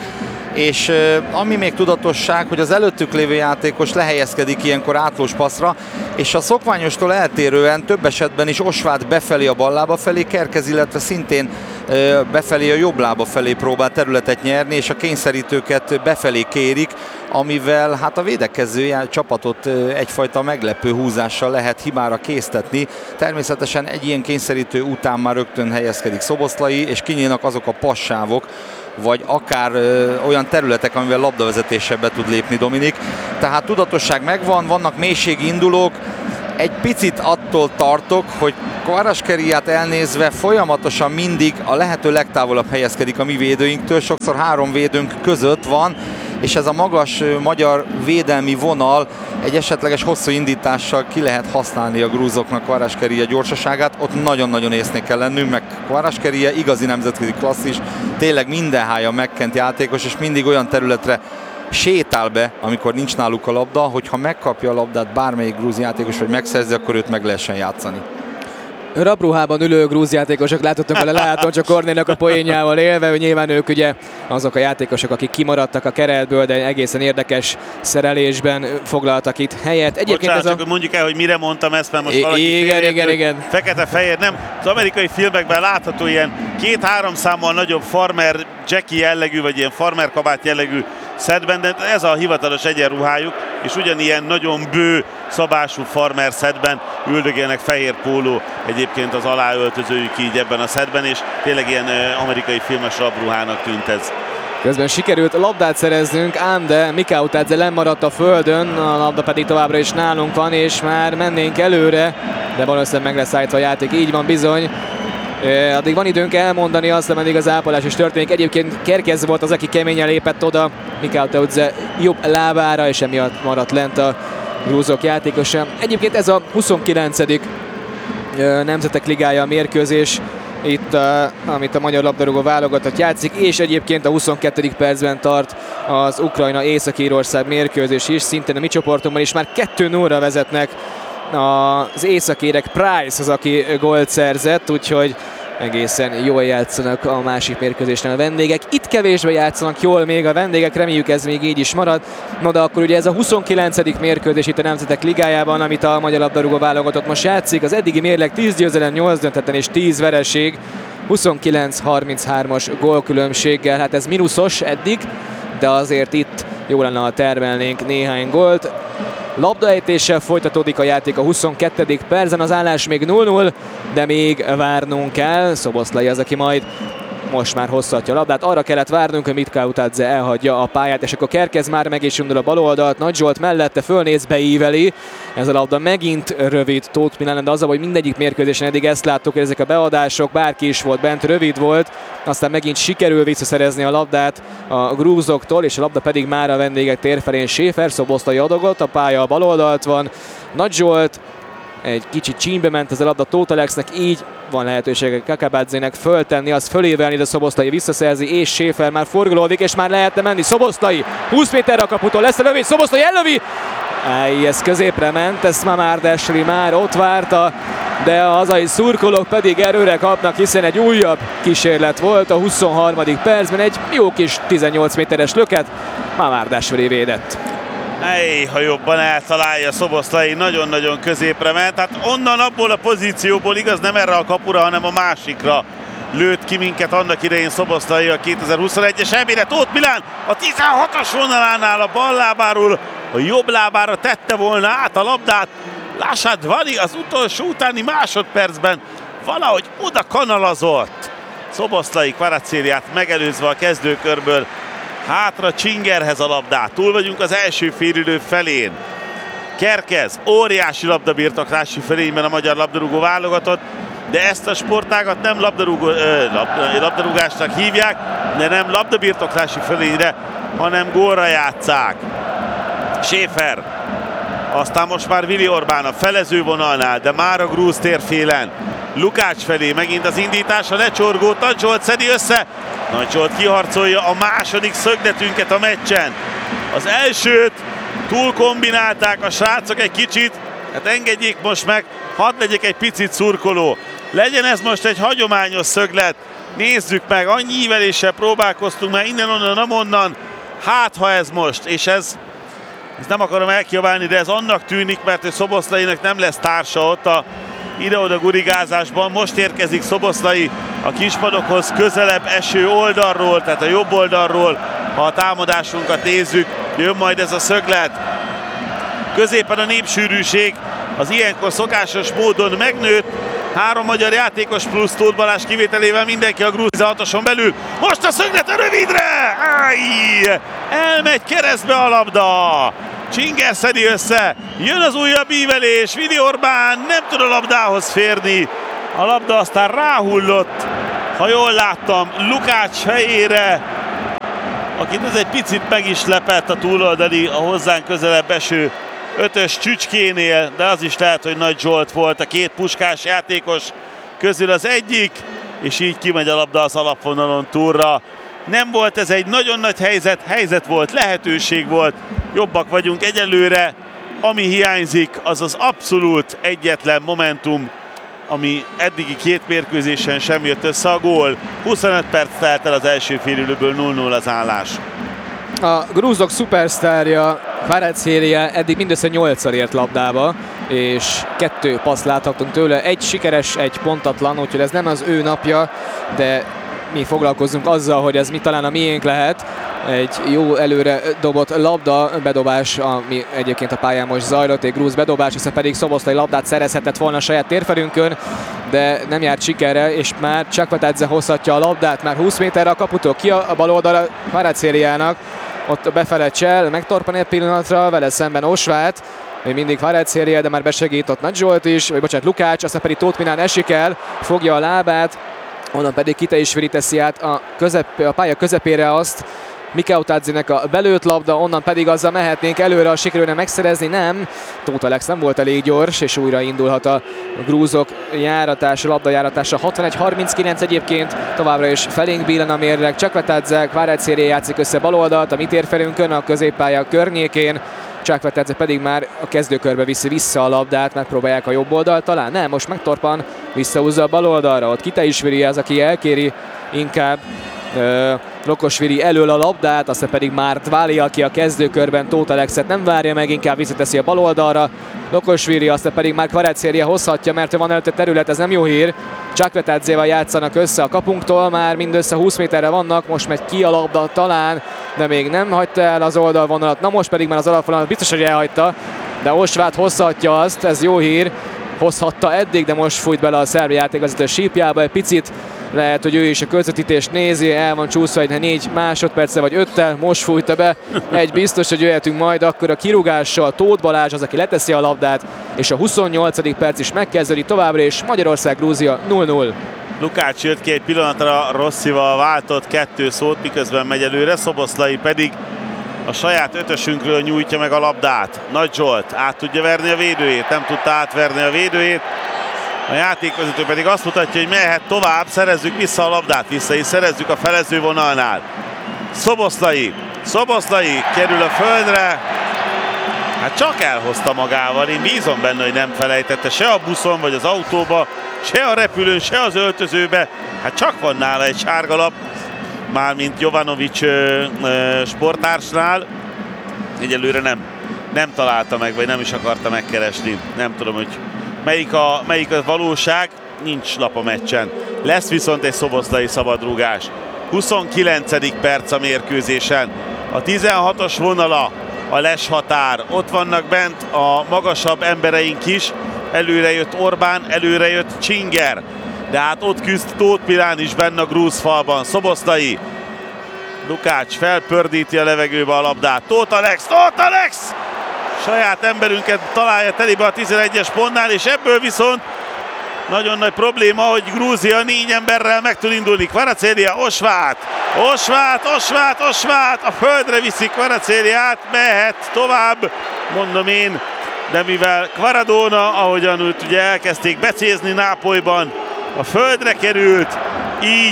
És ami még tudatosság, hogy az előttük lévő játékos lehelyezkedik ilyenkor átlós passzra, és a szokványostól eltérően több esetben is Osváth befelé a bal lába felé, Kerkez, illetve szintén befelé a jobb lába felé próbál területet nyerni, és a kényszerítőket befelé kérik, amivel hát a védekező csapatot egyfajta meglepő húzással lehet hibára késztetni. Természetesen egy ilyen kényszerítő után már rögtön helyezkedik Szoboszlai, és kinyílnak azok a passávok, vagy akár olyan területek, amivel labdavezetéssel be tud lépni Dominik. Tehát tudatosság megvan, vannak mélységi indulók. Egy picit attól tartok, hogy Kvaraskeriját elnézve folyamatosan mindig a lehető legtávolabb helyezkedik a mi védőinktől. Sokszor 3 védőnk között van, és ez a magas magyar védelmi vonal egy esetleges hosszú indítással ki lehet használni a grúzoknak Kvaraskerija gyorsaságát. Ott nagyon-nagyon észnél kell lennünk, meg Kvaraskerija igazi nemzetközi klasszis, tényleg mindenhája megkent játékos, és mindig olyan területre sétál be, amikor nincs náluk a labda, hogyha megkapja a labdát bármelyik grúz játékos, vagy megszerzi, akkor őt meg lehessen játszani. Rabruhában ülő grúz játékosok látottak vele, látom csak Kornélnak a poénjával élve, hogy nyilván ők ugye azok a játékosok, akik kimaradtak a keretből, de egészen érdekes szerelésben foglaltak itt helyet. Bocsánat, csak mondjuk el, hogy mire mondtam ezt, mert most valaki igen. fekete-fehér, nem. Az amerikai filmekben látható ilyen 2-3 számmal nagyobb farmer Jackie jellegű, vagy ilyen farmer kabát jellegű szedben, de ez a hivatalos egyenruhájuk, és ugyanilyen nagyon bő szabású farmer szedben üldögélnek fehér póló egyébként az aláöltözőjük így ebben a szedben, és tényleg ilyen amerikai filmes rabruhának tűnt ez. Közben sikerült labdát szereznünk, ám de Mikautadze lemaradt a földön, a labda pedig továbbra is nálunk van, és már mennénk előre, de valószínűleg meg lesz állítva a játék, így van bizony. Addig van időnk elmondani azt, ameddig az ápolás is történik. Egyébként Kerkez volt az, aki keményen lépett oda Mikautadze jobb lábára, és emiatt maradt lent a grúzok játékosa. Egyébként ez a 29. Nemzetek Ligája mérkőzés, itt, amit a magyar labdarúgó válogatott játszik, és egyébként a 22. percben tart az Ukrajna-Észak-Írország mérkőzés is, szintén a mi csoportunkban is már 2-0-ra vezetnek az északérek. Price az, aki gólt szerzett, úgyhogy egészen jól játszanak a másik mérkőzésnél a vendégek. Itt kevésbé játszanak jól még a vendégek, reméljük ez még így is marad. No, de akkor ugye ez a 29. mérkőzés itt a Nemzetek Ligájában, amit a magyar labdarúgó válogatott most játszik. Az eddigi mérleg 10 győzelem, 8 döntetlen és 10 vereség, 29-33-as gólkülönbséggel. Hát ez mínuszos eddig, de azért itt jó lenne, ha termelnénk néhány gólt. Labdaejtéssel folytatódik a játék a 22. percen, az állás még 0-0, de még várnunk kell. Szoboszlai az, aki majd most már hosszatja a labdát. Arra kellett várnunk, hogy Mikautadze elhagyja a pályát, és akkor Kerkez már meg is indul a bal oldalt. Nagy Zsolt mellette fölnéz, beíveli. Ez a labda megint rövid Tóth Milán, de az, hogy mindegyik mérkőzésen eddig ezt láttuk, hogy ezek a beadások, bárki is volt bent, rövid volt. Aztán megint sikerül visszaszerezni a labdát a grúzoktól, és a labda pedig már a vendégek térfelén. Schäfer, Szoboszlai adogott, a pálya a bal oldalt van. Nagy Zsolt egy kicsit csínybe ment ez a labda Tóth Alexnek, így van lehetősége Kakabadzének föltenni, az fölévelni, de Szoboszlai visszaszerzi, és Schäfer már forgolódik, és már lehetne menni. Szoboszlai 20 méterre a kaputól, lesz a lövés, Szoboszlai ellövi! Ez középre ment, ezt Mamárdashvili már ott várta, de a hazai szurkolók pedig erőre kapnak, hiszen egy újabb kísérlet volt a 23. percben, egy jó kis 18 méteres löket, Mamárdashvili védett. Ha jobban eltalálja Szoboszlai, nagyon-nagyon középre ment, hát onnan abból a pozícióból, igaz nem erre a kapura, hanem a másikra lőtt ki minket annak idején Szoboszlai a 2021-es EB-re. Tóth Milán a 16-as vonalánál a bal lábáról a jobb lábára tette volna át a labdát. Lásadvali az utolsó utáni másodpercben valahogy oda kanalazott. Szoboszlai Kvaracéliát megelőzve a kezdőkörből hátra Csingerhez a labdát. Túl vagyunk az első félidő felén. Kerkez óriási labdabirtoklási fölényben a magyar labdarúgó válogatott, de ezt a sportágat nem labdarúgásnak hívják, de nem labdabirtoklási fölényre, hanem gólra játsszák. Schäfer, aztán most már Vili Orbán a felezővonalnál, de már a grúz térfélen. Lukács felé megint az indítás, a lecsorgót Nagy Zsolt szedi össze. Nagy Zsolt kiharcolja a második szögletünket a meccsen. Az elsőt túl kombinálták a srácok egy kicsit, hát engedjék most meg, hadd legyek egy picit szurkoló. Legyen ez most egy hagyományos szöglet, nézzük meg, annyi íveléssel próbálkoztunk már innen-onnan, amonnan, hát ha ez most, és ez nem akarom elkiabálni, de ez annak tűnik, mert hogy Szoboszlainak nem lesz társa ott a ide-oda gurigázásban. Most érkezik Szoboszlai a kispadokhoz közelebb eső oldalról, tehát a jobb oldalról, ha a támadásunkat nézzük, jön majd ez a szöglet. Középen a népsűrűség az ilyenkor szokásos módon megnőtt. 3 magyar játékos plusz Tóth Balázs kivételével mindenki a grúz 6-oson belül. Most a szöglet a rövidre! Áj! Elmegy keresztbe a labda! Csinger szedi össze, jön az újabb ívelés, Vidi Orbán nem tud a labdához férni. A labda aztán ráhullott, ha jól láttam, Lukács fejére, akit ez egy picit meg is lepett a túloldali, a hozzánk közelebb eső 5-ös Csücskénél, de az is lehet, hogy Nagy Zsolt volt a két Puskás játékos közül az egyik, és így kimegy a labda az alapvonalon túlra. Nem volt ez egy nagyon nagy helyzet volt, lehetőség volt, jobbak vagyunk egyelőre, ami hiányzik, az az abszolút egyetlen momentum, ami eddigi 2 mérkőzésen sem jött össze, a gól. 25 perc telt el az első félidőből, 0-0 az állás. A grúzok szupersztárja Kvaratskhelia eddig mindössze 8-szor ért labdába, és 2 paszt láthattunk tőle, egy sikeres, egy pontatlan, úgyhogy ez nem az ő napja, de mi foglalkozunk azzal, hogy ez mi talán a miénk lehet. Egy jó előre dobott labda, bedobás, ami egyébként a pályán most zajlott, egy grúz bedobás, hiszen pedig Szoboszlai labdát szerezhetett volna a saját térfelünkön, de nem járt sikerre, és már Csakvetadze hozhatja a labdát, már 20 méterre a kaputól ki a bal oldala Kvaratskhéliának, ott befele Csell, megtorpan egy pillanatra, vele szemben Osvát, még mindig Kvaratskhélia, de már besegít Nagy Zsolt is, vagy bocsánat, Lukács, aztán pedig Tóth Milán esik el, fogja a lábát, onnan pedig Kitaishvili teszi át a pálya közepére azt, Mikautadze-nek a belőtt labda, onnan pedig azzal mehetnénk előre, a sikerülne megszerezni, nem. Tóth Alex nem volt elég gyors, és újra indulhat a grúzok járatása, labdajáratása. 61-39 egyébként, továbbra is felénk billen a mérleg. Csakvetadze, Kvaratskhélia játszik össze baloldalt, a mi térfelünkön, a középpálya környékén. Csakvetadze pedig már a kezdőkörbe viszi vissza a labdát, megpróbálják a jobb oldalt talán. Nem, most megtorpan, visszahúzza a bal oldalra. Ott Kitaishvili az, aki elkéri inkább Lokosvili elől a labdát, aztán pedig már Dváli, aki a kezdőkörben Tóth Alexet nem várja meg, inkább visszateszi a bal oldalra. Lokosvili, aztán pedig már Kvaratskhélia hozhatja, mert van előtte terület, ez nem jó hír. Csakvetadzéval játszanak össze a kapunktól, már mindössze 20 méterre vannak, most megy ki a labda talán, de még nem hagyta el az oldalvonalat. Na most pedig már az alapvonalat biztos, hogy elhagyta, de Osvát hozhatja azt, ez jó hír. Hozhatta eddig, de most fújt bele a szerb játékvezető sípjába egy picit. Lehet, hogy ő is a közvetítést nézi, el van csúszva egy 4 másodperce vagy 5-tel, most fújta be. Egy biztos, hogy jöhetünk majd akkor a kirúgással. Tóth Balázs az, aki leteszi a labdát, és a 28. perc is megkezdődik továbbra, és Magyarország-Grúzia 0-0. Lukács jött ki egy pillanatra, Rosszival váltott 2 szót, miközben megy előre, Szoboszlai pedig a saját 5-ösünkről nyújtja meg a labdát. Nagy Zsolt át tudja verni a védőjét, nem tudta átverni a védőjét. A játékvezető pedig azt mutatja, hogy mehet tovább, szerezzük vissza a labdát, vissza is szerezzük a felező vonalnál. Szoboszlai kerül a földre, hát csak elhozta magával, én bízom benne, hogy nem felejtette se a buszon vagy az autóba, se a repülőn, se az öltözőbe, hát csak van nála egy sárgalap, mármint Jovanovic sporttársnál, egyelőre nem találta meg, vagy nem is akarta megkeresni, nem tudom, hogy melyik a valóság, nincs lap a meccsen. Lesz viszont egy Szoboszlai szabadrúgás. 29. perc a mérkőzésen. A 16-os vonala a leshatár. Ott vannak bent a magasabb embereink is. Előre jött Orbán, előre jött Csinger. De hát ott küzd Tóth Milán is benne a grúz falban. Szoboszlai. Lukács felpördíti a levegőbe a labdát. Tóth Alex! Saját emberünket találja telibe a 11-es pontnál, és ebből viszont nagyon nagy probléma, hogy Grúzia 4 emberrel meg tud indulni. Kvaratskhélia, Osvát, a földre viszi Kvaratskhéliát, mehet tovább, mondom én, de mivel Kvaradona, ahogyan őt ugye elkezdték becézni Nápolyban, a földre került, így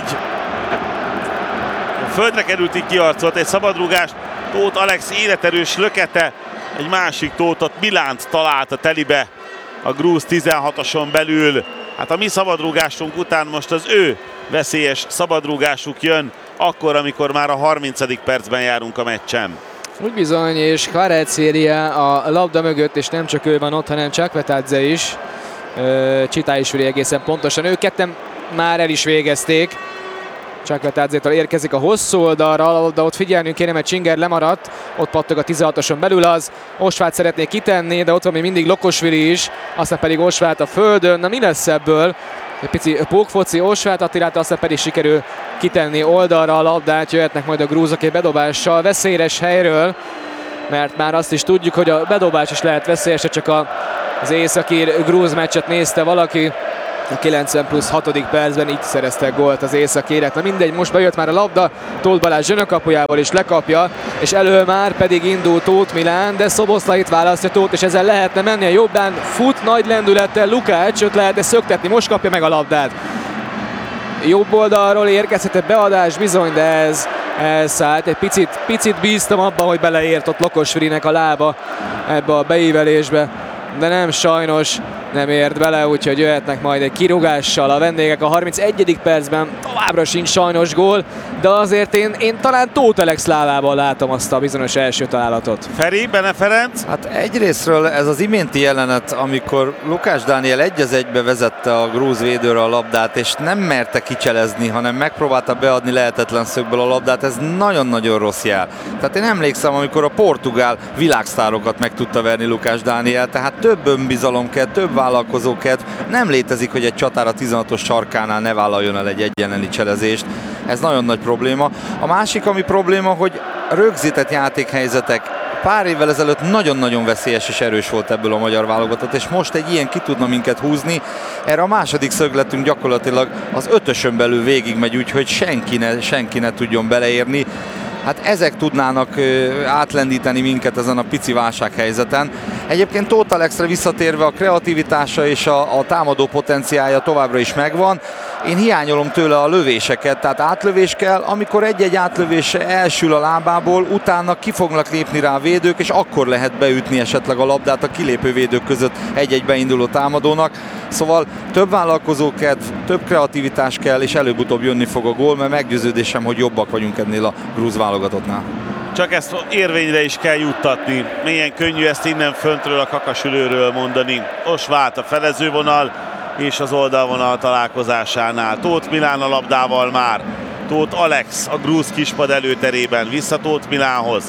kiharcolt egy szabadrúgást. Tóth Alex életerős lökete egy másik Tótot, Milánt találta telibe a grúz 16-oson belül. Hát a mi szabadrúgásunk után most az ő veszélyes szabadrúgásuk jön, akkor, amikor már a 30. percben járunk a meccsen. Úgy bizony, és Kvaratskhelia a labda mögött, és nem csak ő van ott, hanem Csakvetadze is. Csitályisvili egészen pontosan. Ők ketten már el is végezték. Csakvetadzétől érkezik a hosszú oldalra, de ott figyelnünk kéne, mert Csinger lemaradt. Ott pattog a 16-oson belül az. Osvát szeretné kitenni, de ott van még mindig Lokosvili is. Aztán pedig Osvát a földön. Na mi lesz ebből? Egy pici pókfoci Osvát Attilától, aztán pedig sikerül kitenni oldalra a labdát. Jöhetnek majd a grúzok egy bedobással veszélyes helyről, mert már azt is tudjuk, hogy a bedobás is lehet veszélyes, csak az északír grúz meccset nézte valaki. A 90+6. percben így szereztek gólt az északírek. Na mindegy, most bejött már a labda, Tóth Balázs zsönökapujából is lekapja, és elől már pedig indul Tóth Milán, de Szoboszlait választja Tóth, és ezzel lehetne menni a jobbán. Fut nagy lendülettel Lukács, őt lehetne szöktetni, most kapja meg a labdát. Jobb oldalról érkezett egy beadás bizony, de ez elszállt. Egy picit bíztam abban, hogy beleért ott Lokosvilinek a lába ebbe a beívelésbe, de nem, sajnos nem ért bele, úgyhogy jöhetnek majd egy kirúgással a vendégek a 31. percben. Továbbra sincs sajnos gól, de azért én talán Tóth Alex lábában látom azt a bizonyos első találatot. Feri, Bene Ferenc? Hát egyrésztről ez az iménti jelenet, amikor Lukács Dániel 1-1-be vezette a grúz védőre a labdát, és nem merte kicselezni, hanem megpróbálta beadni lehetetlen szögből a labdát, ez nagyon-nagyon rossz jel. Tehát én emlékszem, amikor a portugál világsztárokat meg tudta verni Lukács Dániel, tehát több önbizalom kell, több vállalkozókedv. Nem létezik, hogy egy csatár a 16-os sarkánál ne vállaljon el egy egyenleni cselezést. Ez nagyon nagy probléma. A másik, ami probléma, hogy rögzített játékhelyzetek. Pár évvel ezelőtt nagyon-nagyon veszélyes és erős volt ebből a magyar válogatott, és most egy ilyen ki tudna minket húzni. Erre a második szögletünk gyakorlatilag az 5-ösön belül végigmegy, úgyhogy senki ne tudjon beleérni. Hát ezek tudnának átlendíteni minket ezen a pici válsághelyzeten. Egyébként Tóth Alexre visszatérve, a kreativitása és a támadó potenciálja továbbra is megvan. Én hiányolom tőle a lövéseket, tehát átlövés kell, amikor egy-egy átlövés elsül a lábából, utána ki fognak lépni rá a védők, és akkor lehet beütni esetleg a labdát a kilépő védők között egy-egy beinduló támadónak. Szóval több vállalkozókedv, több kreativitás kell, és előbb-utóbb jönni fog a gól, mert meggyőződésem, hogy jobbak vagyunk ennél a grúz válogatottnál. Csak ezt érvényre is kell juttatni. Milyen könnyű ezt innen föntről a kakasülőről mondani. Osvát a felezővonal és az oldalvonal találkozásánál. Tóth Milán a labdával már. Tóth Alex a grúz kispad előterében. Vissza Tóth Milánhoz.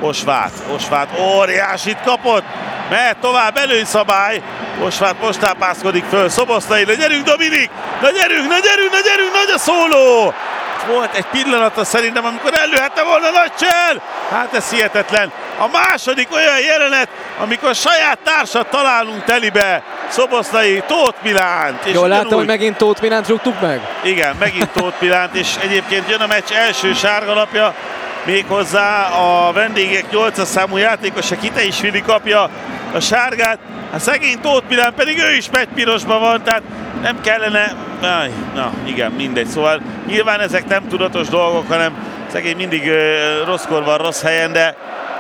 Osvát óriásit kapott. Mehet tovább, előnyszabály. Osvát most tápászkodik föl. Szoboszlai, na gyerünk Dominik! Na gyerünk, nagy a szóló! Volt egy pillanata szerintem, amikor előhette volna nagy csel. Hát ez hihetetlen. A második olyan jelenet, amikor saját társat találunk telibe. Szoboszlai, Tóth Milánt. Jól láttam, hogy megint Tóth Milánt rúgtuk meg? Igen, megint Tóth Milánt, és egyébként jön a meccs első sárgalapja. Méghozzá a vendégek 8-as számú játékosa Csitályisvili kapja a sárgát. A szegény Tóth Milán pedig ő is pirosban van, tehát nem kellene... Na igen, mindegy. Szóval nyilván ezek nem tudatos dolgok, hanem szegény mindig rosszkor van, rossz helyen, de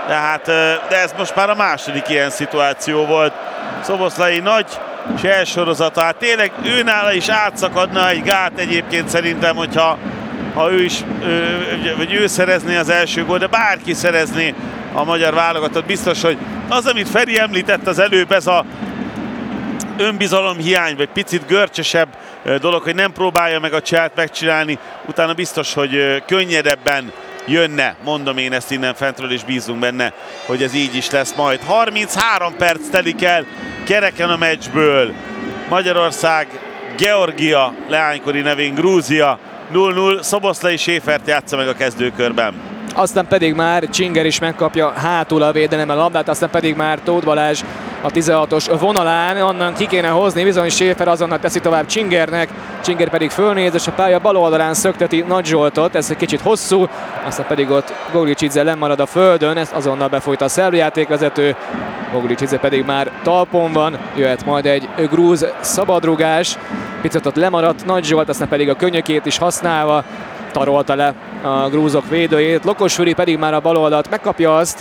ez most már a második ilyen szituáció volt. Szoboszlai nagy cselsorozata, hát tényleg őnála is átszakadna egy gát egyébként szerintem, hogyha ő is, vagy ő szerezné az első gól, de bárki szerezné a magyar válogatott. Biztos, hogy az, amit Feri említett az előbb, ez a önbizalom hiány, vagy picit görcsösebb dolog, hogy nem próbálja meg a cselt megcsinálni, utána biztos, hogy könnyedebben jönne, mondom én ezt innen fentről, és bízunk benne, hogy ez így is lesz majd. 33 perc telik el kereken a meccsből. Magyarország, Georgia, leánykori nevén Grúzia 0-0, Szoboszlai Séfert játsza meg a kezdőkörben. Aztán pedig már Csinger is megkapja hátul a védelemmel a labdát, aztán pedig már Tóth Balázs a 16-os vonalán, onnan ki kéne hozni, bizony Séfer azonnal teszi tovább Csingernek, Csinger pedig fölnéz, és a pálya bal oldalán szökteti Nagy Zsoltot, ez egy kicsit hosszú, aztán pedig ott Goglicidze lemarad a földön, ezt azonnal befolyt a szerb játékvezető, Goglicidze pedig már talpon van, jöhet majd egy grúz szabadrugás, picit ott lemaradt Nagy Zsolt, aztán pedig a könnyökét is használva tarolta le a grúzok védőjét, Lokosvili pedig már a bal oldalt megkapja azt,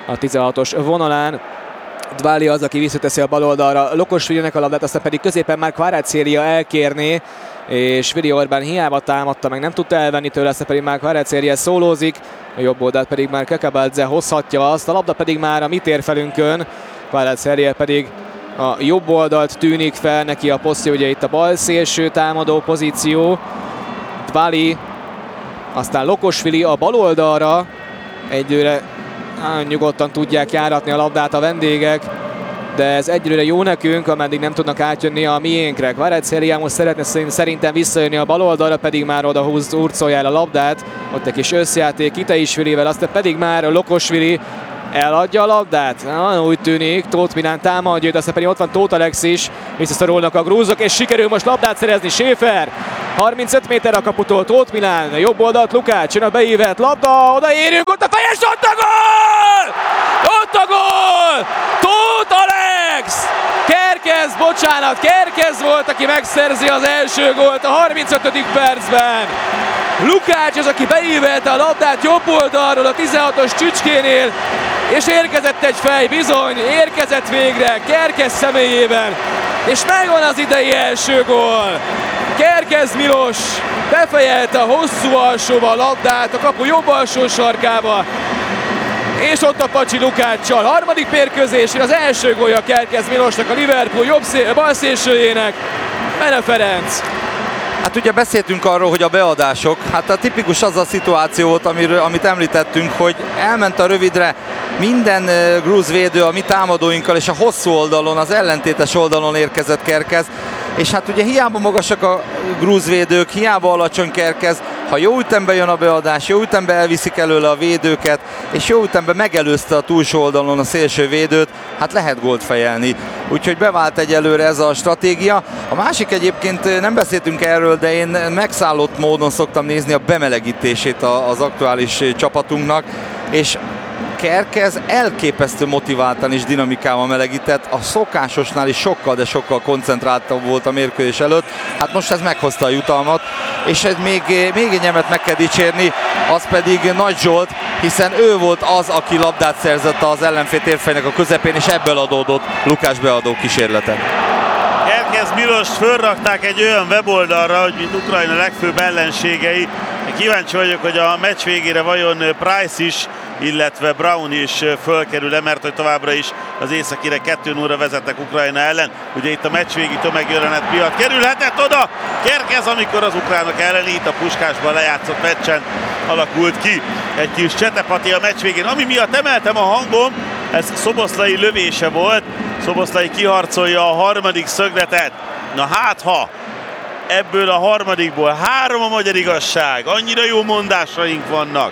a 16-os vonalán. Dváli az, aki visszateszi a bal oldalra Lokosvilinek a labdát, aztán pedig középen már Kvaratskhelia elkérné, és Vili Orbán hiába támadta, meg nem tudta elvenni tőle, aztán pedig már Kvaratskhelia szólózik, a jobb oldalt pedig már Kakabadze hozhatja azt, a labda pedig már a mi térfelünkön, Kvaratskhelia pedig a jobb oldalt tűnik fel, neki a posztja ugye itt a bal szélső támadó pozíció. Dváli, aztán Lokosvili a bal oldalra, egyőre nyugodtan tudják járatni a labdát a vendégek, de ez egyelőre jó nekünk, ameddig nem tudnak átjönni a miénkre. Kvaratskhelia most szeretne szerintem visszajönni a bal oldalra, pedig már oda hurcolja el a labdát. Ott egy kis összjáték Itaishvilivel, aztán pedig már Lokosvili eladja a labdát. Úgy tűnik, Tóth Milán támadja, de aztán pedig ott van Tóth Alex is. Visszaszorulnak a grúzok, és sikerül most labdát szerezni. Schäfer 35 méter a kaputól, Tóth Milán, jobb oldalt Lukács, jön a beívett labda, odaérünk, ott a fejes, ott a gól! Ott a gól! Tóth Alex! Kerkez volt, aki megszerzi az első gólt a 35. percben. Lukács az, aki beívelte a labdát jobb oldalról a 16-os csücskénél, és érkezett egy fej, bizony, érkezett végre Kerkez személyében, és megvan az idei első gól. Kerkez Milos befejelte a hosszú alsóba a labdát, a kapu jobb alsó sarkába, és ott a Pacsi Lukáccsal. Harmadik mérkőzésén az első gólja Kerkez Milosnak, a Liverpool bal szélsőjének, Bene Ferenc. Hát ugye beszéltünk arról, hogy a beadások, hát a tipikus az a szituáció volt, amit említettünk, hogy elment a rövidre minden grúz védő a mi támadóinkkal, és a hosszú oldalon, az ellentétes oldalon érkezett Kerkez, és hát ugye hiába magasak a grúz védők, hiába alacsony Kerkez, ha jó ütemben jön a beadás, jó ütemben elviszik előle a védőket, és jó ütemben megelőzte a túlsó oldalon a szélső védőt, hát lehet gólt fejelni. Úgyhogy bevált egyelőre ez a stratégia. A másik egyébként, nem beszéltünk erről, de én megszállott módon szoktam nézni a bemelegítését az aktuális csapatunknak, és Kerkez elképesztő motiváltan és dinamikával melegített, a szokásosnál is sokkal, de sokkal koncentráltabb volt a mérkőzés előtt. Hát most ez meghozta a jutalmat, és ez még egy nemet meg kell dicsérni, az pedig Nagy Zsolt, hiszen ő volt az, aki labdát szerzett az ellenfél térfejnek a közepén, és ebből adódott Lukács beadó kísérlete. Kerkez Milost fölrakták egy olyan weboldalra, hogy mint Ukrajna legfőbb ellenségei. Kíváncsi vagyok, hogy a meccs végére vajon Price is, illetve Brown is fölkerül-e, mert hogy továbbra is az északire 2-0-ra vezetnek Ukrajna ellen. Ugye itt a meccsvégi tömegjelenet miatt kerülhetett oda Kerkez, amikor az ukránok ellen itt a Puskásban lejátszott meccsen alakult ki egy kis csetepati a meccs végén. Ami miatt emeltem a hangom, ez Szoboszlai lövése volt. Szoboszlai kiharcolja a harmadik szögletet. Na hát ha ebből a harmadikból 3 a magyar igazság, annyira jó mondásaink vannak.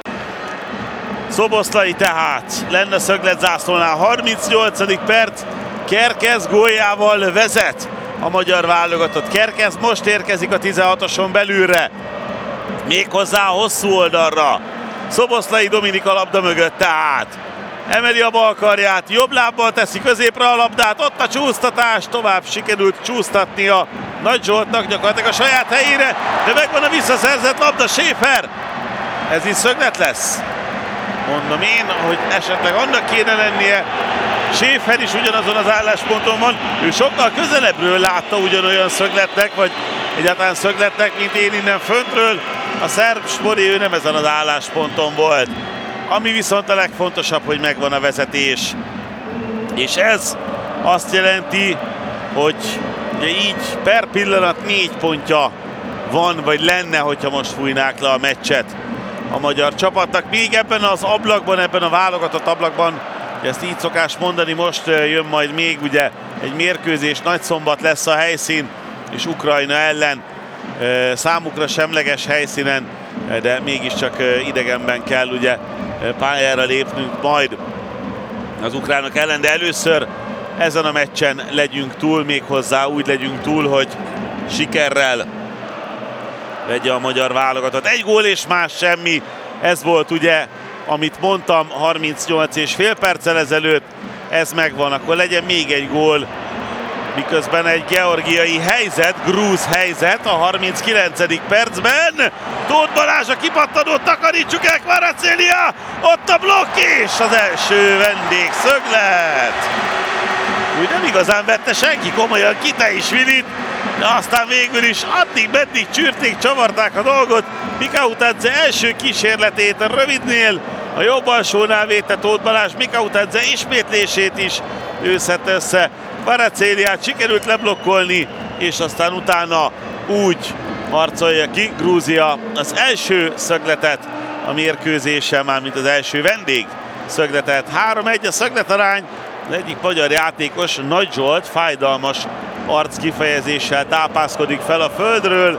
Szoboszlai tehát lenne szögletzászlónál, 38. perc, Kerkez góljával vezet a magyar válogatott. Kerkez most érkezik a 16-oson belülre, méghozzá a hosszú oldalra. Szoboszlai Dominik a labda mögött tehát. Emeli a bal karját, jobb lábbal teszi középre a labdát, ott a csúsztatás, tovább sikerült csúsztatni a Nagy Zsoltnak gyakorlatilag a saját helyére, de megvan a visszaszerzett labda, Schäfer. Ez is szöglet lesz? Mondom én, hogy esetleg annak kéne lennie. Schäfer is ugyanazon az állásponton van, ő sokkal közelebbről látta ugyanolyan szögletnek, vagy egyáltalán szögletnek, mint én innen föntről. A szerb Spori, ő nem ezen az állásponton volt. Ami viszont a legfontosabb, hogy megvan a vezetés. És ez azt jelenti, hogy így per pillanat 4 pontja van, vagy lenne, hogyha most fújnák le a meccset a magyar csapatnak. Még ebben az ablakban, ebben a válogatott ablakban, ezt így szokás mondani, most jön majd még ugye egy mérkőzés, Nagyszombat lesz a helyszín, és Ukrajna ellen számukra semleges helyszínen, de mégiscsak idegenben kell ugye pályára lépnünk majd az ukránok ellen, de először ezen a meccsen legyünk túl, méghozzá úgy legyünk túl, hogy sikerrel vegye a magyar válogatott. 1 gól és más semmi, ez volt ugye, amit mondtam 38,5 perccel ezelőtt, ez megvan, akkor legyen még 1 gól, miközben egy georgiai helyzet, grúz helyzet a 39. percben. Tóth Balázs a kipattanót, takarítsuk el, Kvaratskhelia, ott a blokk és az első vendégszöglet. Úgy nem igazán vette senki komolyan Kitaishvilit, de aztán végül is addig-meddig csűrték, csavarták a dolgot. Mikautadze első kísérletét a rövidnél, a jobb alsónál védte Tóth Balázs, Mikautadze ismétlését is ő szedte össze. Kvaratskhéliát sikerült leblokkolni, és aztán utána úgy harcolja ki Grúzia az első szögletet a mérkőzésen, mármint az első vendég szögletet. 3-1 a szögletarány, az egyik magyar játékos, Nagy Zsolt, fájdalmas arc kifejezéssel tápászkodik fel a földről.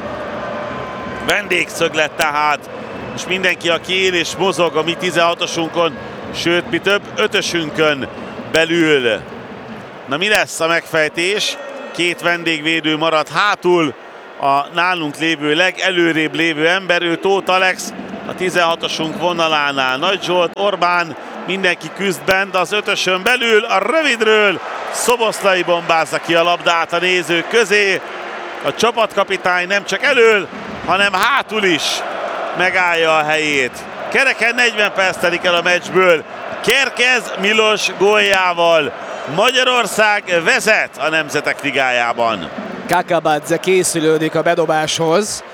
Vendégszöglet tehát, és mindenki, aki él és mozog a mi 16-osunkon, sőt, mi több, 5-ösünkön belül. Na, mi lesz a megfejtés? Két vendégvédő marad hátul, a nálunk lévő legelőrébb lévő ember, ő Tóth Alex, a 16-osunk vonalánál Nagy Zsolt, Orbán, mindenki küzd bent az 5-ösön belül, a rövidről Szoboszlai bombázza ki a labdát a nézők közé. A csapatkapitány nem csak elől, hanem hátul is megállja a helyét. Kereken 40 perc telik el a meccsből. Kerkez Milos góljával Magyarország vezet a Nemzetek Ligájában. Kakabadze készülődik a bedobáshoz.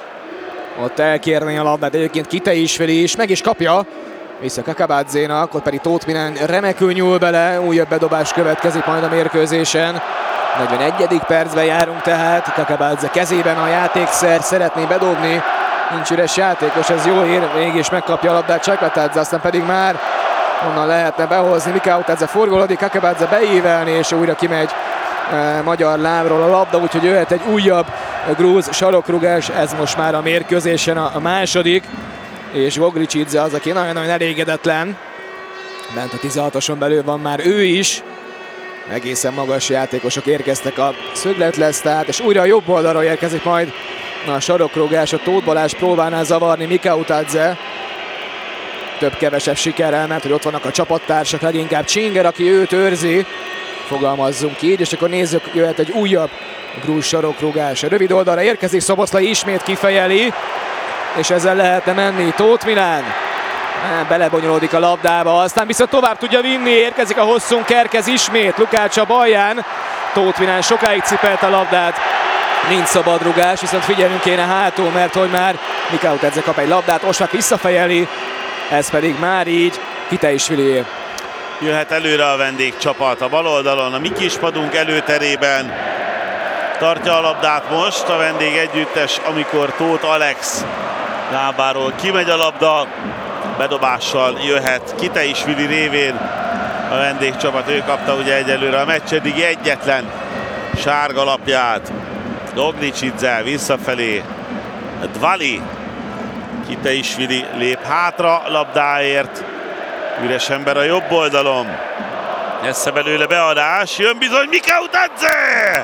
Ott elkérni a labdát egyébként Kitaishvili is, meg is kapja. Vissza Kakabadzénak, ott pedig Tóth Milán remekül nyúl bele, újabb bedobás következik majd a mérkőzésen. 41. percben járunk tehát, Kakabadze kezében a játékszer, szeretné bedobni, nincs üres játékos, ez jó ér, mégis megkapja a labdát Csakvatadze, aztán pedig már onnan lehetne behozni, Mikautadze forgolódik, Kakabadze beívelni, és újra kimegy magyar lábról a labda, úgyhogy jöhet egy újabb grúz sarokrugás, ez most már a mérkőzésen a második, és Vogricsidze az, aki nagyon-nagyon elégedetlen, bent a 16-oson belül van már ő is, egészen magas játékosok érkeztek a szöglet lesz, tehát, és újra a jobb oldalról érkezik majd a sarokrugás, a Tóth Balázs próbálná zavarni Mikautadze, több-kevesebb sikerrel, mert hogy ott vannak a csapattársak, leginkább Csinger, aki őt őrzi, fogalmazzunk így, és akkor nézzük, jöhet egy újabb grúz sarokrugás. A rövid oldalra érkezik, Szoboszlai ismét kifejeli, és ezzel lehetne menni. Tóth Milán belebonyolódik a labdába, aztán viszont tovább tudja vinni, érkezik a hosszún, Kerkez ismét, Lukács a balján, Tóth Milán sokáig cipelt a labdát, nincs szabad rugás, viszont figyelnünk kéne hátul, mert hogy már Mikautadze kap egy labdát, Osvák visszafejeli, ez pedig már így Kitaishvili. Jöhet előre a vendégcsapat a bal oldalon, a mi kispadunk előterében. Tartja a labdát most a vendég együttes, amikor Tóth Alex lábáról kimegy a labda. Bedobással jöhet Kitaishvili révén a vendégcsapat. Ő kapta ugye egyelőre a meccs eddigi egyetlen sárga lapját. Vogricsidze visszafelé. Dvali. Kitaishvili lép hátra labdáért. Üres ember a jobb oldalon. Esze belőle beadás. Jön bizony Mikautadze!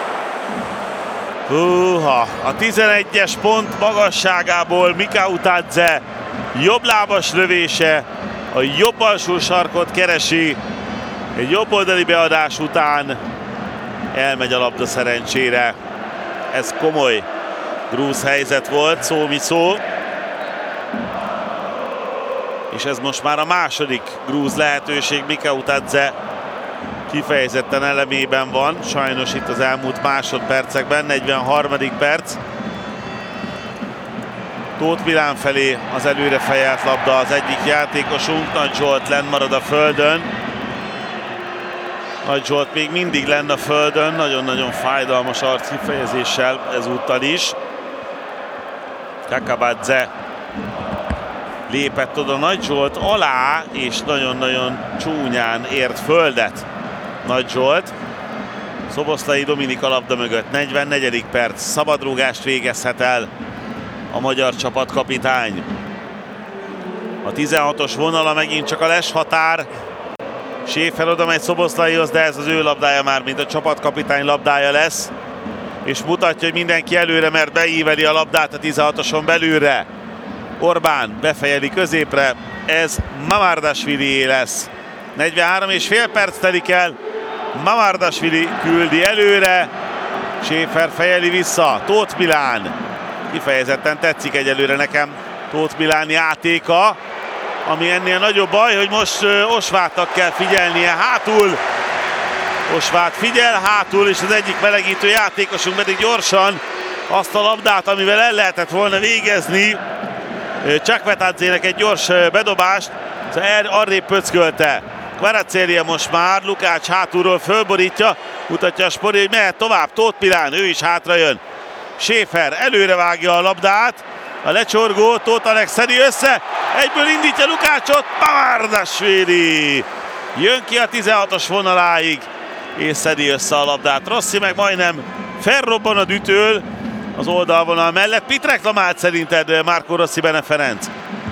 Húha! A 11-es pont magasságából Mikautadze jobblábas lövése. A jobb alsó sarkot keresi. Egy jobb oldali beadás után elmegy a labda szerencsére. Ez komoly grúz helyzet volt, szó mi szó. És ez most már a második grúz lehetőség, Mikautadze kifejezetten elemében van, sajnos itt az elmúlt másodpercekben, 43. perc. Tóth Milán felé az előre fejelt labda az egyik játékosunk, Nagy Zsolt lenn marad a földön. Nagy Zsolt még mindig lenn a földön, nagyon-nagyon fájdalmas arc kifejezéssel ezúttal is. Kakabadze lépett oda Nagy Zsolt alá, és nagyon-nagyon csúnyán ért földet Nagy Zsolt. Szoboszlai Dominik a labda mögött, 44. perc, szabadrúgást végezhet el a magyar csapatkapitány. A 16-os vonala megint csak a les határ. Schäfer oda megy Szoboszlaihoz, de ez az ő labdája már, mint a csapatkapitány labdája lesz. És mutatja, hogy mindenki előre, mert beíveli a labdát a 16-oson belülre. Orbán befejeli középre, ez Mamardashvilié lesz. 43,5 perc telik el Mamardashvili küldi előre, Schäfer fejeli vissza, Tóth Milán. Kifejezetten tetszik egyelőre nekem Tóth Milán játéka, ami ennél nagyobb baj, hogy most Osvátnak kell figyelnie hátul. Osvát figyel hátul, és az egyik melegítő játékosunk pedig gyorsan azt a labdát, amivel el lehetett volna végezni, Csakvetadzének egy gyors bedobást, arrébb pöckölte. Kvaratskhelia most már, Lukács hátulról fölborítja, mutatja a Spori, hogy mehet tovább, Tóth Milán, ő is hátra jön. Schäfer előre vágja a labdát, a lecsorgó, Tóth Alex szedi össze, egyből indítja Lukácsot, Mamardashvili jön ki a 16-os vonaláig, és szedi össze a labdát. Rossi meg majdnem felrobban a dütől az oldalvonal mellett. Mit reklamált szerinted Marco Rossi Bene Ferenc?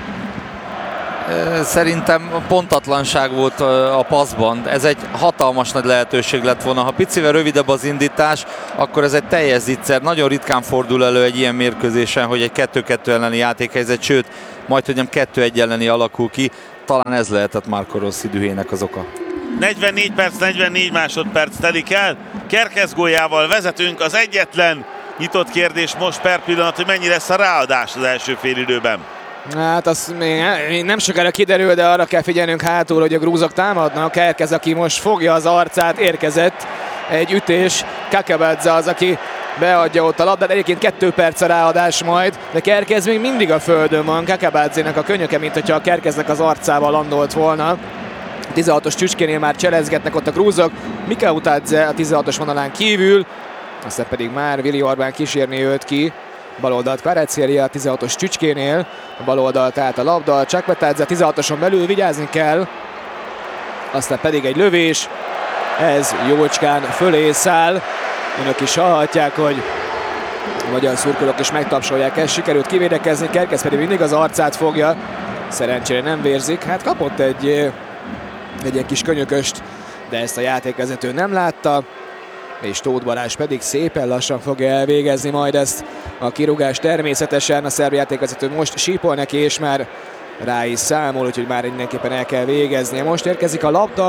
Szerintem pontatlanság volt a passzban. Ez egy hatalmas nagy lehetőség lett volna. Ha picivel rövidebb az indítás, akkor ez egy teljes zicser. Nagyon ritkán fordul elő egy ilyen mérkőzésen, hogy egy 2-2 elleni játékhelyzet, sőt, majdhogy nem 2-1 elleni alakul ki. Talán ez lehetett Marco Rossi dühének az oka. 44 perc, 44 másodperc telik el. Kerkez góljával vezetünk. Az egyetlen nyitott kérdés most per pillanat, hogy mennyi lesz a ráadás az első félidőben. Hát az még nem sokára kiderül, de arra kell figyelnünk hátul, hogy a grúzok támadnak. Kerkez, aki most fogja az arcát, érkezett egy ütés. Kakabadze az, aki beadja ott a labdát. Egyébként 2 perc a ráadás majd, de Kerkez még mindig a földön van. Kakabadzének a könyöke, mint hogyha a Kerkeznek az arcával landolt volna. 16-os csücskénél már cselezgetnek ott a grúzok. Mikautadze a 16-os vonalán kívül, aztán pedig már Willi Orbán kísérni őt ki. Baloldalt Kvaratskhelia a 16-os csücskénél, a baloldalt át a labda, Csakvetadzse 16-oson belül, vigyázni kell. Aztán pedig egy lövés, ez jócskán fölé száll. Önök is hallhatják, hogy a magyar szurkolók is megtapsolják ezt, sikerült kivédekezni, Kerkez pedig mindig az arcát fogja, szerencsére nem vérzik. Hát kapott egy ilyen kis könyököst, de ezt a játékvezető nem látta, és Tóth Balázs pedig szépen lassan fogja elvégezni majd ezt a kirúgást. Természetesen a szerb játékvezető most sípol neki, és már rá is számol, úgyhogy már mindenképpen el kell végeznie. Most érkezik a labda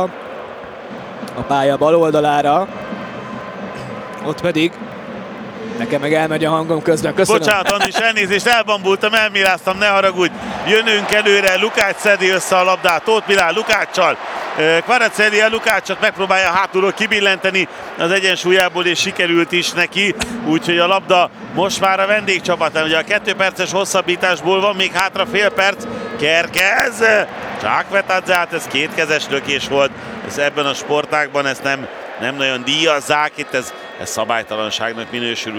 a pálya bal oldalára, ott pedig nekem meg elmegy a hangom közben. Köszönöm. Bocsánat, Andris, elnézést, elbambultam, elmiráztam, ne haragudj. Jönünk előre, Lukács szedi össze a labdát, Tóth Milán Lukáccsal. Kvaratskhelia Lukácsot megpróbálja hátulról kibillenteni az egyensúlyából, és sikerült is neki. Úgyhogy a labda most már a vendégcsapatán. Ugye a 2 perces hosszabbításból van még hátra fél perc. Kerkez! Csakvetadzse, hát ez kétkezes lökés volt. Ez ebben a sportágban ezt nem nagyon díjazzák, itt ez szabálytalanságnak minősül,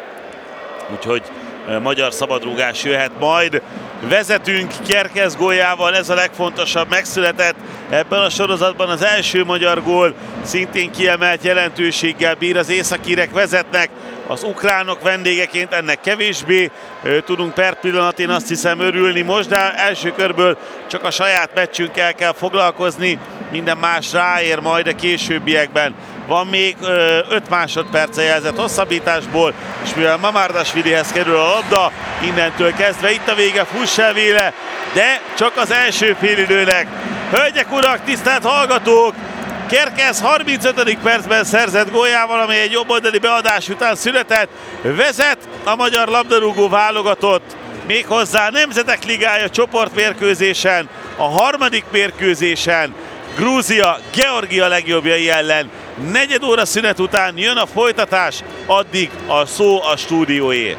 úgyhogy magyar szabadrúgás jöhet majd. Vezetünk Kerkez góljával, ez a legfontosabb, megszületett ebben a sorozatban az első magyar gól, szintén kiemelt jelentőséggel bír, az északírek vezetnek, az ukránok vendégeként ennek kevésbé tudunk per pillanat, én azt hiszem, örülni most, de első körből csak a saját meccsünkkel kell foglalkozni, minden más ráér majd a későbbiekben. Van még 5 másodperce jelzett hosszabbításból, és mivel Mamardashvilihez kerül a labda, innentől kezdve itt a vége, fuss el véle, de csak az első félidőnek. Hölgyek, urak, tisztelt hallgatók! Kerkez 35. percben szerzett góljával, amely egy jobboldali beadás után született. Vezet a magyar labdarúgó válogatott, méghozzá a Nemzetek Ligája csoportmérkőzésen, a harmadik mérkőzésen, Grúzia, Georgia legjobbjai ellen. 4 óra szünet után jön a folytatás, addig a szó a stúdióé.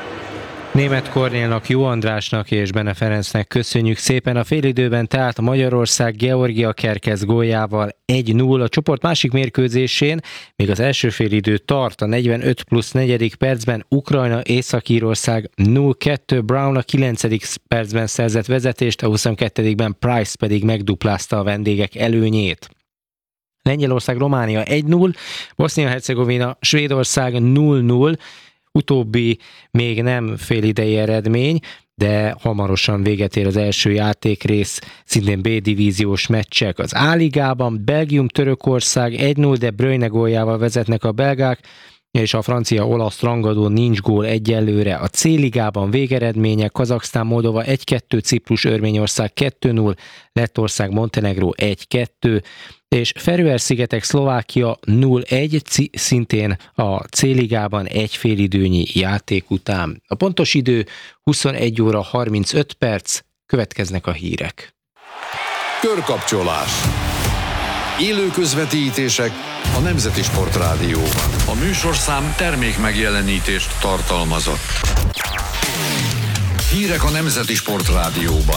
Németh Kornélnak, Jó Andrásnak és Bene Ferencnek köszönjük szépen. A félidőben tehát a Magyarország Georgia Kerkez góljával 1-0 a csoport másik mérkőzésén, még az első félidő tart a 45+4. percben Ukrajna Észak-Írország 0-2, Brown a 9. percben szerzett vezetést, a 22-ben Price pedig megduplázta a vendégek előnyét. Lengyelország Románia 1-0, Bosznia-Hercegovina Svédország 0-0, utóbbi még nem félidei eredmény, de hamarosan véget ér az első játékrész, szintén B-divíziós meccsek. Az A-ligában Belgium-Törökország 1-0, de Bruyne góljával vezetnek a belgák, és a francia-olasz rangadón nincs gól egyelőre. A C-ligában végeredmények: Kazaksztán, Moldova 1-2, Ciprus, Örményország 2-0, Lettország, Montenegró 1-2, és Feröer-szigetek, Szlovákia 0-1, szintén a C-ligában egy félidőnyi játék után. A pontos idő 21 óra 35 perc, következnek a hírek. Körkapcsolás. Élő közvetítések a Nemzeti Sportrádióban. A műsorszám termék megjelenítést tartalmazott. Hírek a Nemzeti Sportrádióban.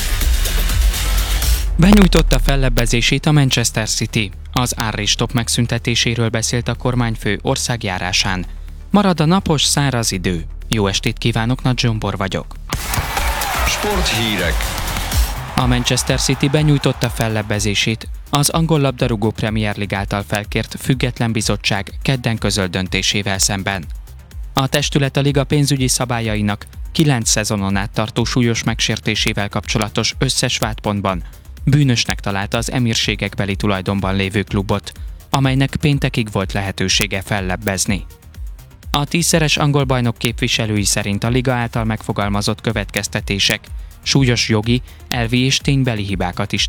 Benyújtotta fellebbezését a Manchester City. Az árrés-stop megszüntetéséről beszélt a kormányfő országjárásán. Marad a napos, száraz idő. Jó estét kívánok, Nagy Zsombor vagyok. Sporthírek. A Manchester City benyújtotta fellebbezését. Az angol labdarúgó Premier League által felkért független bizottság kedden közölt döntésével szemben. A testület a liga pénzügyi szabályainak 9 szezonon át tartó súlyos megsértésével kapcsolatos összes vádpontban bűnösnek találta az emírségekbeli tulajdonban lévő klubot, amelynek péntekig volt lehetősége fellebbezni. A 10-szeres angol bajnok képviselői szerint a liga által megfogalmazott következtetések súlyos jogi, elvi és ténybeli hibákat is